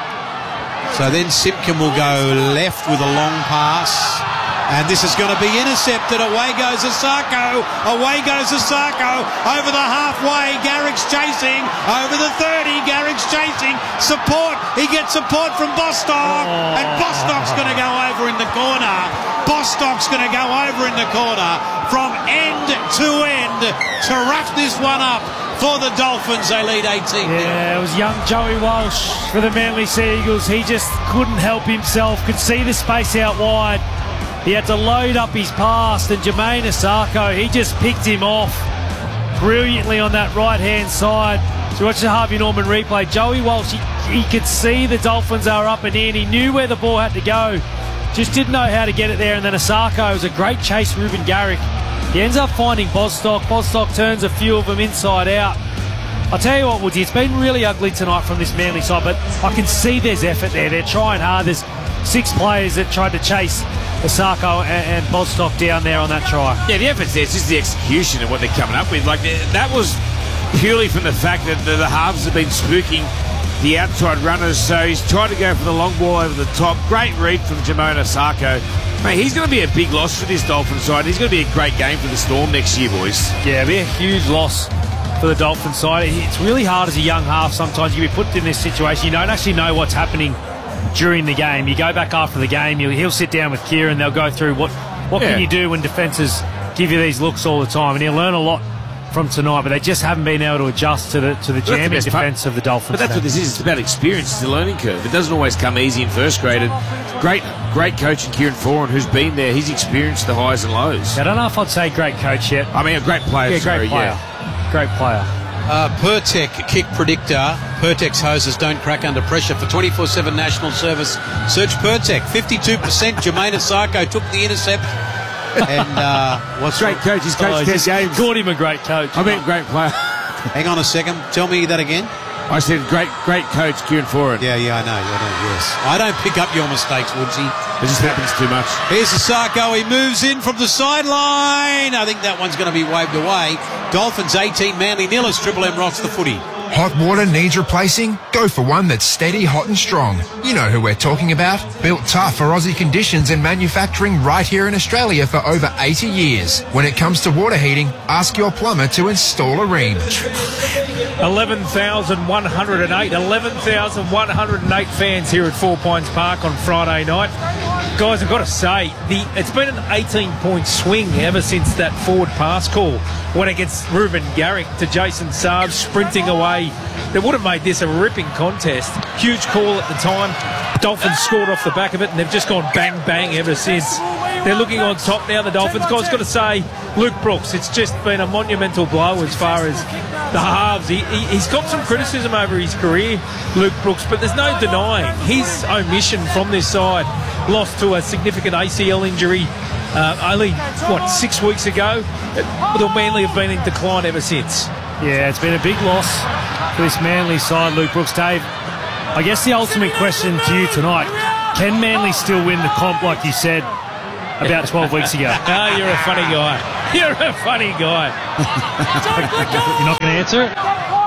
So then Simpkin will go left with a long pass. And this is going to be intercepted. Away goes Asako. Away goes Asako. Over the halfway, Garrick's chasing. Over the thirty, Garrick's chasing. Support. He gets support from Bostock. Oh. And Bostock's going to go over in the corner. Bostock's going to go over in the corner from end to end to wrap this one up for the Dolphins. They lead eighteen. Yeah, it was young Joey Walsh for the Manly Sea Eagles. He just couldn't help himself. Could see the space out wide. He had to load up his pass, and Jermaine Asako, he just picked him off brilliantly on that right-hand side. So watch the Harvey Norman replay. Joey Walsh, he, he could see the Dolphins are up and in. He knew where the ball had to go. Just didn't know how to get it there. And then Asako, it was a great chase, Ruben Garrick. He ends up finding Bostock. Bostock turns a few of them inside out. I'll tell you what, Woodsy, it's been really ugly tonight from this Manly side, but I can see there's effort there. They're trying hard. There's six players that tried to chase Asako and, and Bostock down there on that try. Yeah, the effort's there. It's just the execution of what they're coming up with. Like, that was purely from the fact that the, the halves have been spooking the outside runners, so he's tried to go for the long ball over the top. Great read from Jermaine Asako. Mate, he's going to be a big loss for this Dolphin side. He's going to be a great game for the Storm next year, boys. Yeah, it'll be a huge loss for the Dolphin side. It's really hard as a young half sometimes. You get put in this situation. You don't actually know what's happening during the game. You go back after the game, he'll, he'll sit down with Kieran, they'll go through what, what yeah. can you do when defences give you these looks all the time, and he'll learn a lot from tonight, but they just haven't been able to adjust to the to the jamming the defence of the Dolphins. But that's what this is. It's about experience. It's a learning curve. It doesn't always come easy in first grade. And great, great coach in Kieran Foran, who's been there. He's experienced the highs and lows. I don't know if I'd say great coach yet. I mean, a great player. Yeah, sorry, great player. Yeah. Great player. Uh, Pertec kick predictor. Pertec's hoses don't crack under pressure. For twenty-four seven national service, search Pertec. fifty-two percent Jermaine Asako took the intercept. And uh, what's great coach? He's coached oh, ten games. Called him a great coach. I mean, great player. Hang on a second. Tell me that again. I said great, great coach, Kieran Foran. Yeah, yeah, I know. I know. Yes, I don't pick up your mistakes, Woodsy. It just happens too much. Here's Asako. He moves in from the sideline. I think that one's going to be waved away. Dolphins eighteen, Manly nil as Triple M rocks the footy. Hot water needs replacing? Go for one that's steady, hot and strong. You know who we're talking about. Built tough for Aussie conditions and manufacturing right here in Australia for over eighty years. When it comes to water heating, ask your plumber to install a Rheem. eleven thousand one hundred eight. eleven thousand one hundred eight fans here at Four Pines Park on Friday night. Guys, I've got to say, the it's been an eighteen-point swing ever since that forward pass call went against Ruben Garrick to Jason Saab sprinting away. They would have made this a ripping contest. Huge call at the time. Dolphins scored off the back of it, and they've just gone bang, bang ever since. They're looking on top now, the Dolphins. Guys, got to say, Luke Brooks, it's just been a monumental blow as far as the halves. He, he, he's got some criticism over his career, Luke Brooks, but there's no denying his omission from this side. Lost to a significant A C L injury uh, only, what, six weeks ago. The Manly have been in decline ever since. Yeah, it's been a big loss for this Manly side, Luke Brooks. Dave, I guess the ultimate question to you tonight, can Manly still win the comp like you said about twelve weeks ago. Oh, you're a funny guy. You're a funny guy. You're not going to answer it?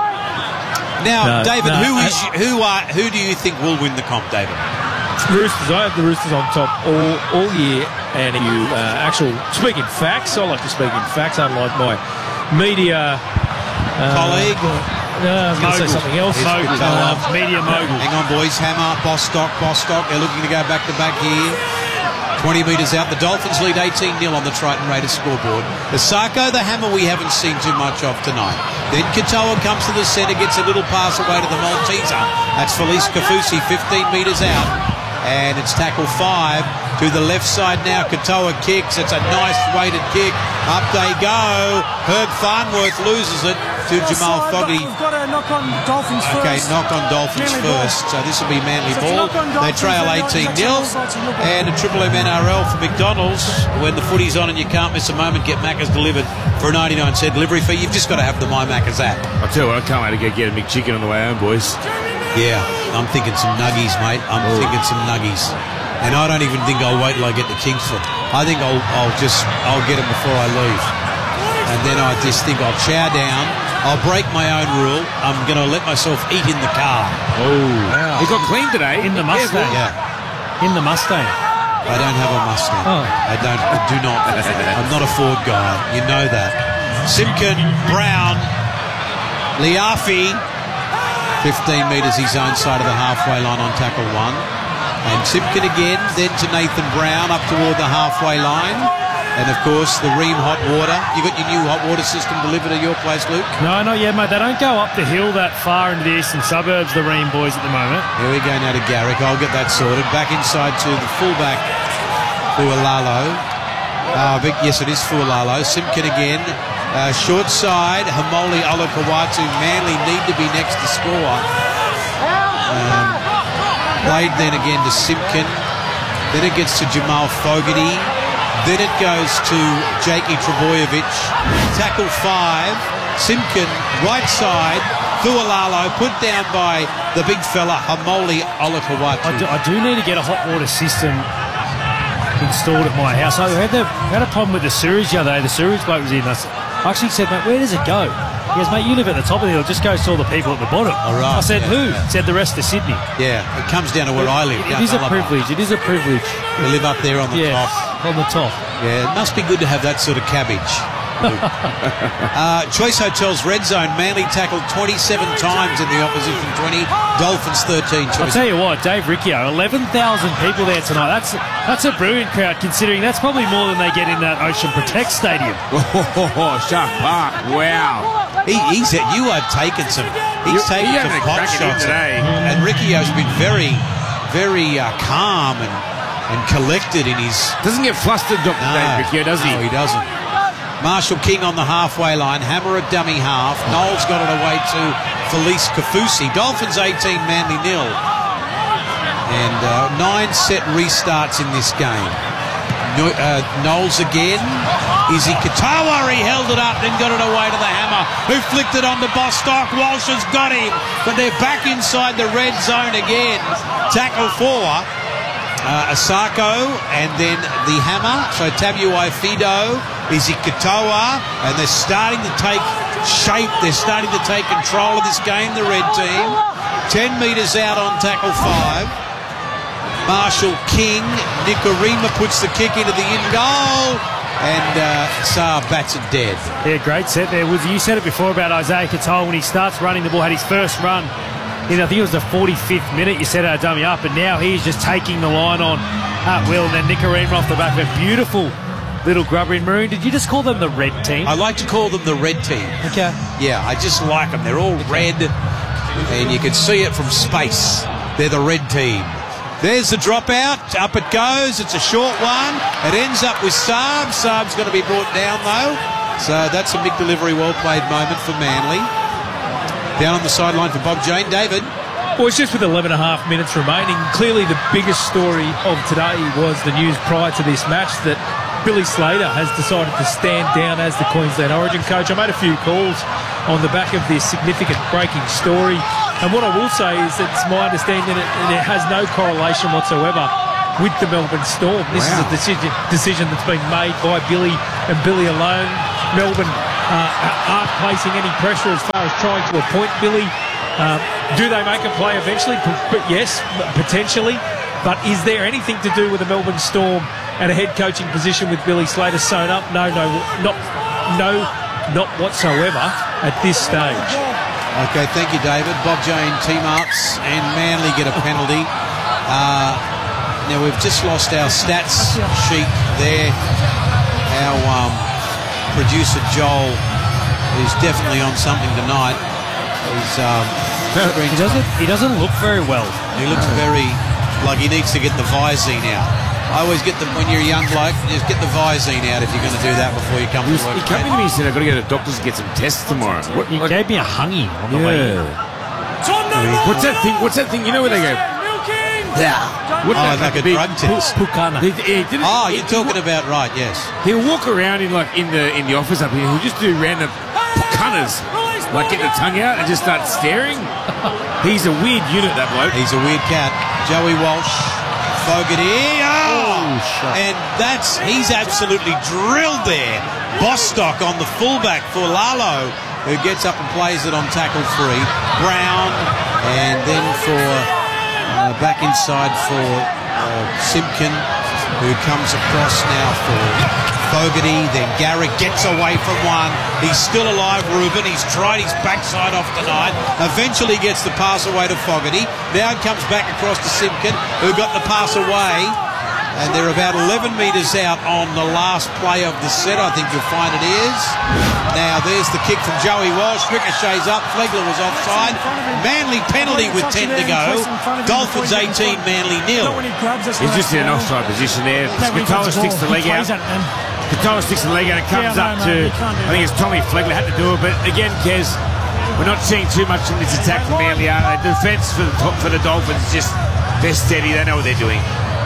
Now, No, David, no, who I- is who are who do you think will win the comp, David? Roosters. I have the Roosters on top all, all year. And you uh, actual speaking facts, I like to speak in facts, unlike my media uh, Colleague? No, I was going to say something else. Mogul. Um, media mogul. Hang on, boys. Hammer, Bostock, Bostock. They're looking to go back to back here. twenty metres out. The Dolphins lead eighteen nil on the Triton Raiders scoreboard. The Sarko, the Hammer, we haven't seen too much of tonight. Then Katoa comes to the centre, gets a little pass away to the Malteser. That's Felice Kafusi, fifteen metres out. And it's tackle five to the left side now. Katoa kicks. It's a nice weighted kick. Up they go. Herb Farnworth loses it to Jamal Fogarty. We've got to knock on Dolphins first. Okay, knock on Dolphins Manly ball. first. So this will be Manly So if you ball. knock on They Dolphins, trail then eighteen that's nil. all sides of your ball. And a Triple M N R L for McDonald's. When the footy's on and you can't miss a moment, get Macca's delivered for a ninety-nine cent delivery fee. You've just got to have the My Macca's app. I tell you what, I can't wait to go get a McChicken on the way home, boys. Yeah, I'm thinking some nuggies, mate. I'm Ooh. thinking some nuggies. And I don't even think I'll wait till I get to Kingsford. I think I'll, I'll just, I'll get them before I leave. And then I just think I'll chow down. I'll break my own rule. I'm going to let myself eat in the car. Oh, wow. He got clean today. In the Mustang. Yeah. In the Mustang. I don't have a Mustang. Oh. I don't, I do not. I'm not a Ford guy. You know that. Simpkin, Brown, Liafi, fifteen metres his own side of the halfway line on tackle one. And Simpkin again, then to Nathan Brown up toward the halfway line. And of course, the Ream hot water. You got your new hot water system delivered to your place, Luke? No, not yet, mate. They don't go up the hill that far into the eastern suburbs, the Ream boys, at the moment. Here we go now to Garrick. I'll get that sorted. Back inside to the fullback, Fualalo. Uh, Vic, yes, it is Fualalo. Simpkin again. Uh, short side, Hamoli Olakawatu. Manly need to be next to score. Um, played then again to Simpkin. Then it gets to Jamal Fogarty. Then it goes to Jakey Trebojevic. Tackle five. Simpkin, right side. Fualalo put down by the big fella, Hamoli Olakawatu. I do, I do need to get a hot water system installed at my house. I had, the, had a problem with the sewage the other day. The sewage bloke was in. I, s- I actually said, mate, where does it go? He goes, mate, you live at the top of the hill. It just goes to all the people at the bottom. All right, I said, yeah, who? yeah. Said the rest of Sydney. Yeah, it comes down to where I live. It, down it is a Ullaba. privilege. It is a privilege. You live up there on the Yes, top. on the top. Yeah, it must be good to have that sort of cabbage. uh, Choice Hotels Red Zone. Manly tackled twenty-seven times in the opposition twenty. Dolphins thirteen. I'll Choice. tell you what, Dave Riccio, eleven thousand people there tonight. That's that's a brilliant crowd, considering that's probably more than they get in that Ocean Protect Stadium. Oh, Shark Park. Wow. He, he's you are taking some. He's You- taking he some having a pot crack at him shots, today. and Riccio's been very, very uh, calm and and collected in his. Doesn't get flustered, Doctor No, Dave Riccio, does he? No, he doesn't. Marshall King on the halfway line. Hammer a dummy half. Knowles got it away to Felice Kafusi. Dolphins eighteen, Manly nil. And uh, nine set restarts in this game. No, uh, Knowles again. Izzy Katoa, he held it up, then got it away to the Hammer, who flicked it on to Bostock. Walsh has got him, but they're back inside the red zone again. Tackle four. Uh, Asako and then the Hammer. So Tabuai Fido, Izzy Katoa, and they're starting to take shape. They're starting to take control of this game, the red team. Ten metres out on tackle five. Marshall King, Nikorima puts the kick into the in goal, and uh, Saar bats it dead. Yeah, great set there. Was you said it before about Isaiah Katoa when he starts running the ball, had his first run. In, I think it was the forty-fifth minute, you said, our dummy up, and now he's just taking the line on at will. And then Nikorima off the back of a beautiful little grubber in maroon. Did you just call them the red team? I like to call them the red team. Okay. Yeah, I just like them. They're all red, and you can see it from space. They're the red team. There's the dropout. Up it goes. It's a short one. It ends up with Saab. Saab's going to be brought down, though. So that's a big delivery, well-played moment for Manly. Down on the sideline for Bob Jane. David. Well, it's just with eleven and a half minutes remaining. Clearly the biggest story of today was the news prior to this match that Billy Slater has decided to stand down as the Queensland Origin coach. I made a few calls on the back of this significant breaking story. And what I will say is that it's my understanding that it, it has no correlation whatsoever with the Melbourne Storm. This Wow. is a decision, decision that's been made by Billy and Billy alone. Melbourne uh, aren't placing any pressure as far as trying to appoint Billy. Uh, do they make a play eventually? P- but yes, potentially. But is there anything to do with the Melbourne Storm at a head coaching position with Billy Slater sewn up? No, no, not, no, not whatsoever at this stage. Okay, thank you, David. Bob Jane team-ups and Manly get a penalty. Uh, now, we've just lost our stats sheet there. Our um, producer, Joel, is definitely on something tonight. He's, um, he, doesn't, he doesn't look very well. He looks very like he needs to get the Visine out. I always get the, when you're a young bloke, just get the Visine out if you're going to do that before you come He, to was, work. he came to me and said, I've got to go to the doctor's and get some tests tomorrow. What, He like, gave me a hungy on the way in. yeah. What's that thing? What's that thing? You know where they go? Yeah. Wouldn't Oh, that like a be- drug test. Pukana. He, he did it- Oh, he- you're talking about, right, yes. He'll walk around in like in the in the office up here. He'll just do random pukanas, like get the tongue out and just start staring. He's a weird unit, that bloke. He's a weird cat. Joey Walsh, Fogarty. Oh, and that's he's absolutely drilled there. Bostock on the fullback for Lalo, who gets up and plays it on tackle three. Brown, and then for uh, back inside for uh, Simpkin, who comes across now for Fogarty. Then Garrick gets away from one. He's still alive, Ruben. He's tried his backside off tonight. Eventually gets the pass away to Fogarty. Now it comes back across to Simpkin, who got the pass away. And they're about eleven metres out on the last play of the set, I think you'll find it is. Now there's the kick from Joey Walsh. Ricochets up. Flegler was offside. Manly penalty with ten to go. Dolphins eighteen, Manly nil. He's just in an offside position there. Scatola sticks the leg out. Scatola sticks the leg out. It comes Yeah, up no, no, to, you can't do I think it's Tommy Flegler had to do it. But again, Kez, we're not seeing too much from this attack from Manly, are they? The defence for the, top, for the Dolphins is just, they're steady. They know what they're doing.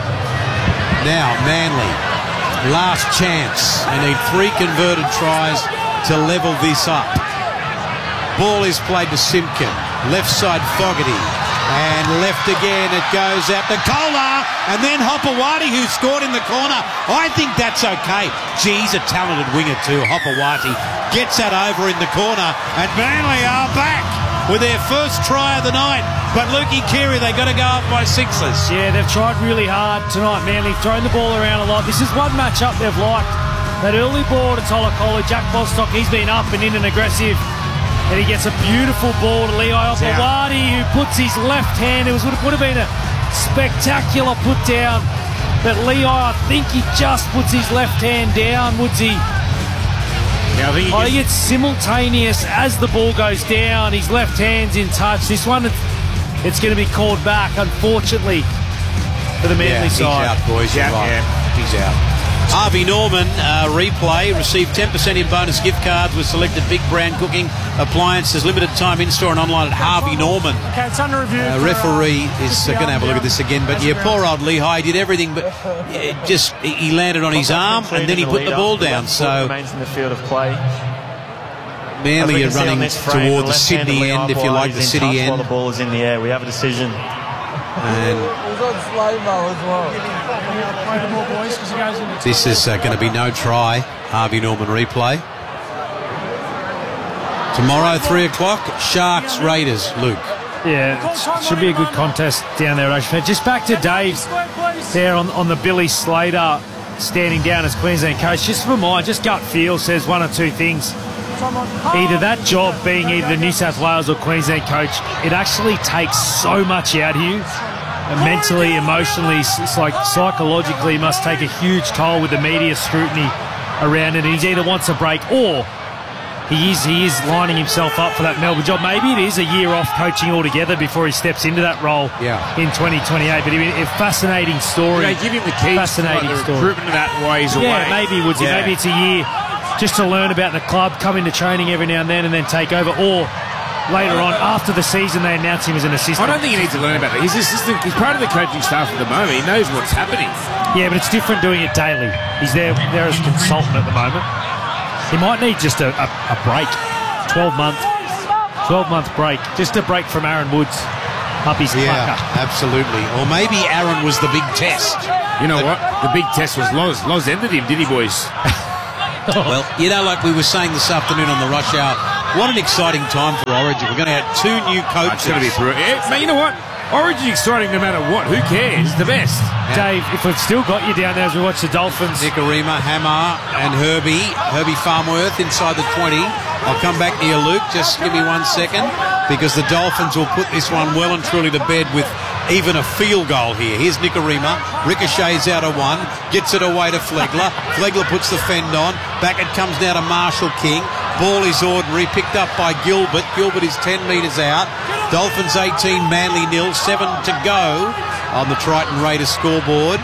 Now, Manly, last chance. They need three converted tries to level this up. Ball is played to Simpkin. Left side, Fogarty. And left again, it goes out to Kolar. And then Hopewadi, who scored in the corner. I think that's okay. Geez, a talented winger too. Hopewadi gets that over in the corner. And Manly are back with their first try of the night. But Lukey Keary, they got to go up by sixes. Yeah, they've tried really hard tonight, Manly, thrown the ball around a lot. This is one matchup they've liked. That early ball to Tolakolo, Jack Bostock, he's been up and in and aggressive. And he gets a beautiful ball to Lei Opawati, who puts his left hand. It was, would have been a spectacular put down. But Lei, I think he just puts his left hand down, Woodsy. Yeah, I think, I think it's simultaneous as the ball goes down. His left hand's in touch. This one, it's, it's going to be called back, unfortunately, for the Manly yeah, he's side. out, boys. You're Yeah, right. yeah. He's out. Harvey Norman, uh, replay, received ten percent in bonus gift cards with selected Big Brand Cooking Appliances. Limited time in-store and online at Harvey Norman. Okay, it's under review. Uh, for, referee uh, is uh, going to have a look at this again, but yeah, poor old Lehigh did everything, but uh, just he he landed on his arm and then he put the ball down. So remains in the field of play. Manly are running toward the Sydney end, if you like, the city While end. the ball is in the air, we have a decision. And He's on slow-mo as well. Play the ball, boys, because he goes into this is uh, going to be no try. Harvey Norman replay. Tomorrow, three o'clock, Sharks Raiders. Luke. Yeah, it should be a good contest down there, Ocean. Just back to Dave there on, on the Billy Slater standing down as Queensland coach. Just for mine, just gut feel says one or two things. Either that job being either the New South Wales or Queensland coach, it actually takes so much out of you. And mentally, emotionally, it's like psychologically, it must take a huge toll with the media scrutiny around it. And he either wants a break or he is he is lining himself up for that Melbourne job. Maybe it is a year off coaching altogether before he steps into that role yeah. in twenty twenty-eight. But I mean, a fascinating story. They give him the keys fascinating to like the story. recruitment of that while he's yeah, away. maybe Woodsy. Yeah. Maybe it's a year just to learn about the club, come into training every now and then, and then take over. Or later on, after the season, they announce him as an assistant. I don't think he needs to learn about it. He's assistant. He's part of the coaching staff at the moment. He knows what's happening. Yeah, but it's different doing it daily. He's there, there as a consultant at the moment. He might need just a, a, a break, twelve month, twelve month break, just a break from Aaron Woods up his Yeah, clucker. absolutely. Or maybe Aaron was the big test. You know what? The big test was Loz. Loz ended him, did he, boys? Well, you know, like we were saying this afternoon on the rush hour, what an exciting time for Origin. We're going to have two new coaches. It's going to be brilliant. Yeah, man, you know what? Origin exciting no matter what. Who cares? The best. Yeah. Dave, if we've still got you down there as we watch the Dolphins. Nikorima, Hammer, and Herbie. Herbie Farmworth inside the twenty. I'll come back to you, Luke. Just give me one second, because the Dolphins will put this one well and truly to bed with even a field goal here. Here's Nikorima. Ricochets out of one. Gets it away to Flegler. Flegler puts the fend on. Back it comes now to Marshall King. Ball is ordinary. Picked up by Gilbert. Gilbert is ten metres out. Dolphins eighteen, Manly nil. Seven to go on the Triton Raiders scoreboard.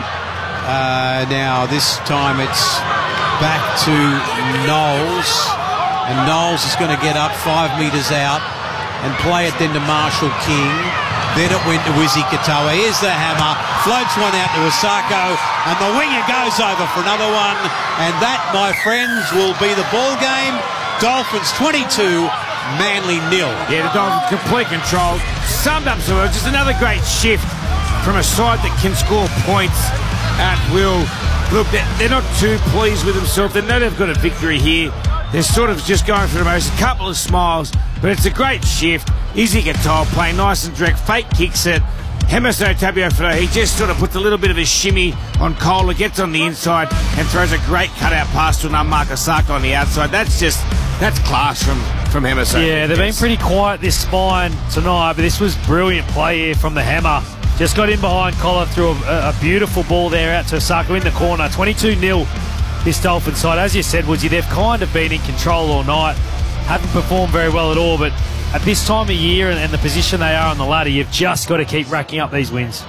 Uh, now this time it's back to Knowles. And Knowles is going to get up five metres out and play it then to Marshall King. Then it went to Wizzy Katoa. Here's the hammer. Floats one out to Osako. And the winger goes over for another one. And that, my friends, will be the ball game. Dolphins twenty-two, Manly nil. Yeah, the Dolphins complete control. Summed up so well. Just another great shift from a side that can score points at will. Look, they're, they're not too pleased with themselves. They know they've got a victory here. They're sort of just going for the most. A couple of smiles, but it's a great shift. Izzy Katoa playing nice and direct. Fake kicks it. Hemiso Tabuai, he just sort of puts a little bit of a shimmy on Kohler, gets on the inside and throws a great cutout pass to an unmarked Osako on the outside. That's just, that's class from, from Hemiso. Yeah, they've been pretty quiet this spine tonight, but this was brilliant play here from the hammer. Just got in behind Kohler, threw a, a beautiful ball there out to Osako in the corner. twenty-two nil. This Dolphin side, as you said, Woodsy, they've kind of been in control all night. Haven't performed very well at all, but at this time of year and, and the position they are on the ladder, you've just got to keep racking up these wins.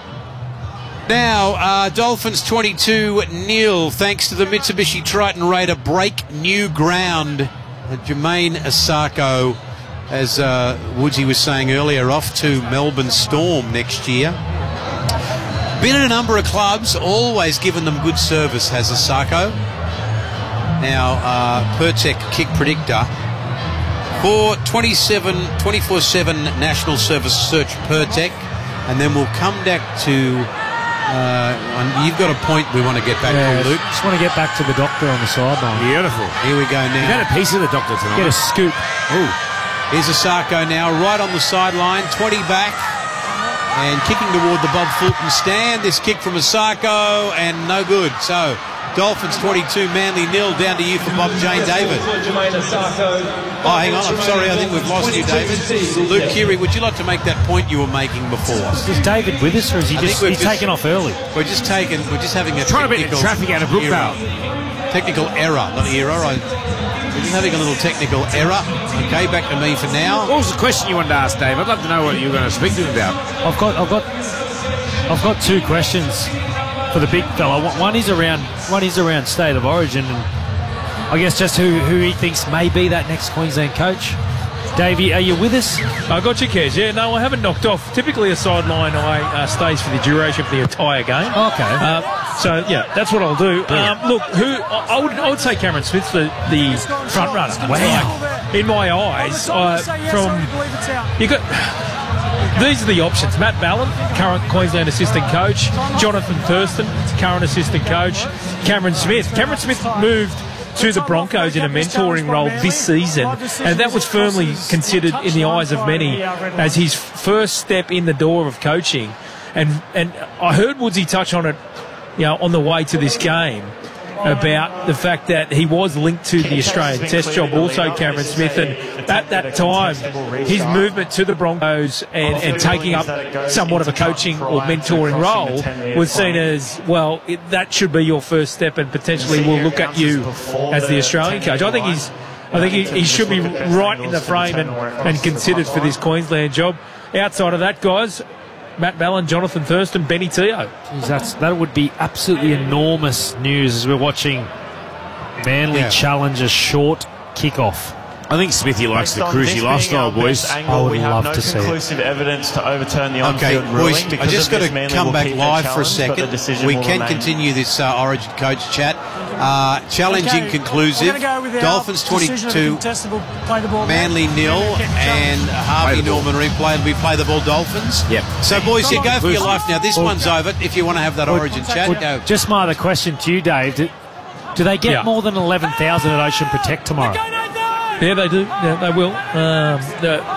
Now, uh, Dolphins twenty-two nil, thanks to the Mitsubishi Triton Raider break new ground. Uh, Jermaine Osako, as uh, Woodsy was saying earlier, off to Melbourne Storm next year. Been in a number of clubs, always given them good service, has Osako. Now, uh, Pertec kick predictor. For twenty-seven, twenty-four seven National Service search Pertec, and then we'll come back to, uh, you've got a point we want to get back yeah, to, Luke. Just want to get back to the doctor on the sideline. Beautiful. Here we go now. You got a piece of the doctor tonight. Get a scoop. Ooh. Here's Osako now, right on the sideline, twenty back, and kicking toward the Bob Fulton stand. This kick from Osako, and no good. So, Dolphins twenty-two, Manly nil. Down to you for Bob Jane David. Oh, hang on. I'm sorry. I think we've lost you, David. Luke Keary, would you like to make that point you were making before? Is David with us, or is he I just think he's we've taken off early? We're just taking. We're just having a trying to beat the technical traffic out of Brookvale. error. Technical error, not error. I, we're just having a little technical error. Okay, back to me for now. What was the question you wanted to ask, Dave? I'd love to know what you were going to speak to him about. I've got, I've got, I've got two questions for the big fella. One is around, one is around state of origin, and I guess just who, who he thinks may be that next Queensland coach. Davey, are you with us? I got you, Kez. Yeah, no, I haven't knocked off. Typically, a sideline I uh, stays for the duration of the entire game. Okay. Uh, so yeah, that's what I'll do. Um, look, who I, I would I would say Cameron Smith's the, the front runner. Wow. Like, in my eyes, uh, from you got. These are the options. Matt Ballin, current Queensland assistant coach. Jonathan Thurston, current assistant coach. Cameron Smith. Cameron Smith moved to the Broncos in a mentoring role this season, and that was firmly considered in the eyes of many as his first step in the door of coaching. And and I heard Woodsy touch on it, you know, on the way to this game, about the fact that he was linked to the Australian Test job, also Cameron Smith, and at that time his movement to the Broncos and, and taking up somewhat of a coaching or mentoring role was seen as, well, it, that should be your first step, and potentially we'll look at you as the Australian coach. I think he's I think he, he should be right in the frame and, and considered for this Queensland job. Outside of that, guys, Matt Ballin, Jonathan Thurston, Benny Teo. Jeez, that's, that would be absolutely enormous news as we're watching Manly Yeah. challenge a short kickoff. I think Smithy likes the Based on cruisy this being lifestyle, our boys. best angle, I would we have love no to see it. conclusive evidence to overturn the Okay, on-field ruling. boys, I Because just of got this, to Manly come will back keep their live for a challenge, but the second. decision We will can remain. continue this uh, Origin coach chat. Uh, challenging, Okay, conclusive. we're gonna go with our Dolphins decision of twenty-two, contestable, play the ball Manly back. nil, We're gonna and challenge. Harvey Play the ball. Norman replay. We play the ball Dolphins. Yep. So, boys, you go for your life now. This Well, one's over. If you want to have that Origin chat, Well, go. just my other question to you, Dave. Do, do they get Yeah. more than eleven thousand at Ocean Protect tomorrow? Yeah, they do. Yeah, they will. Um, the,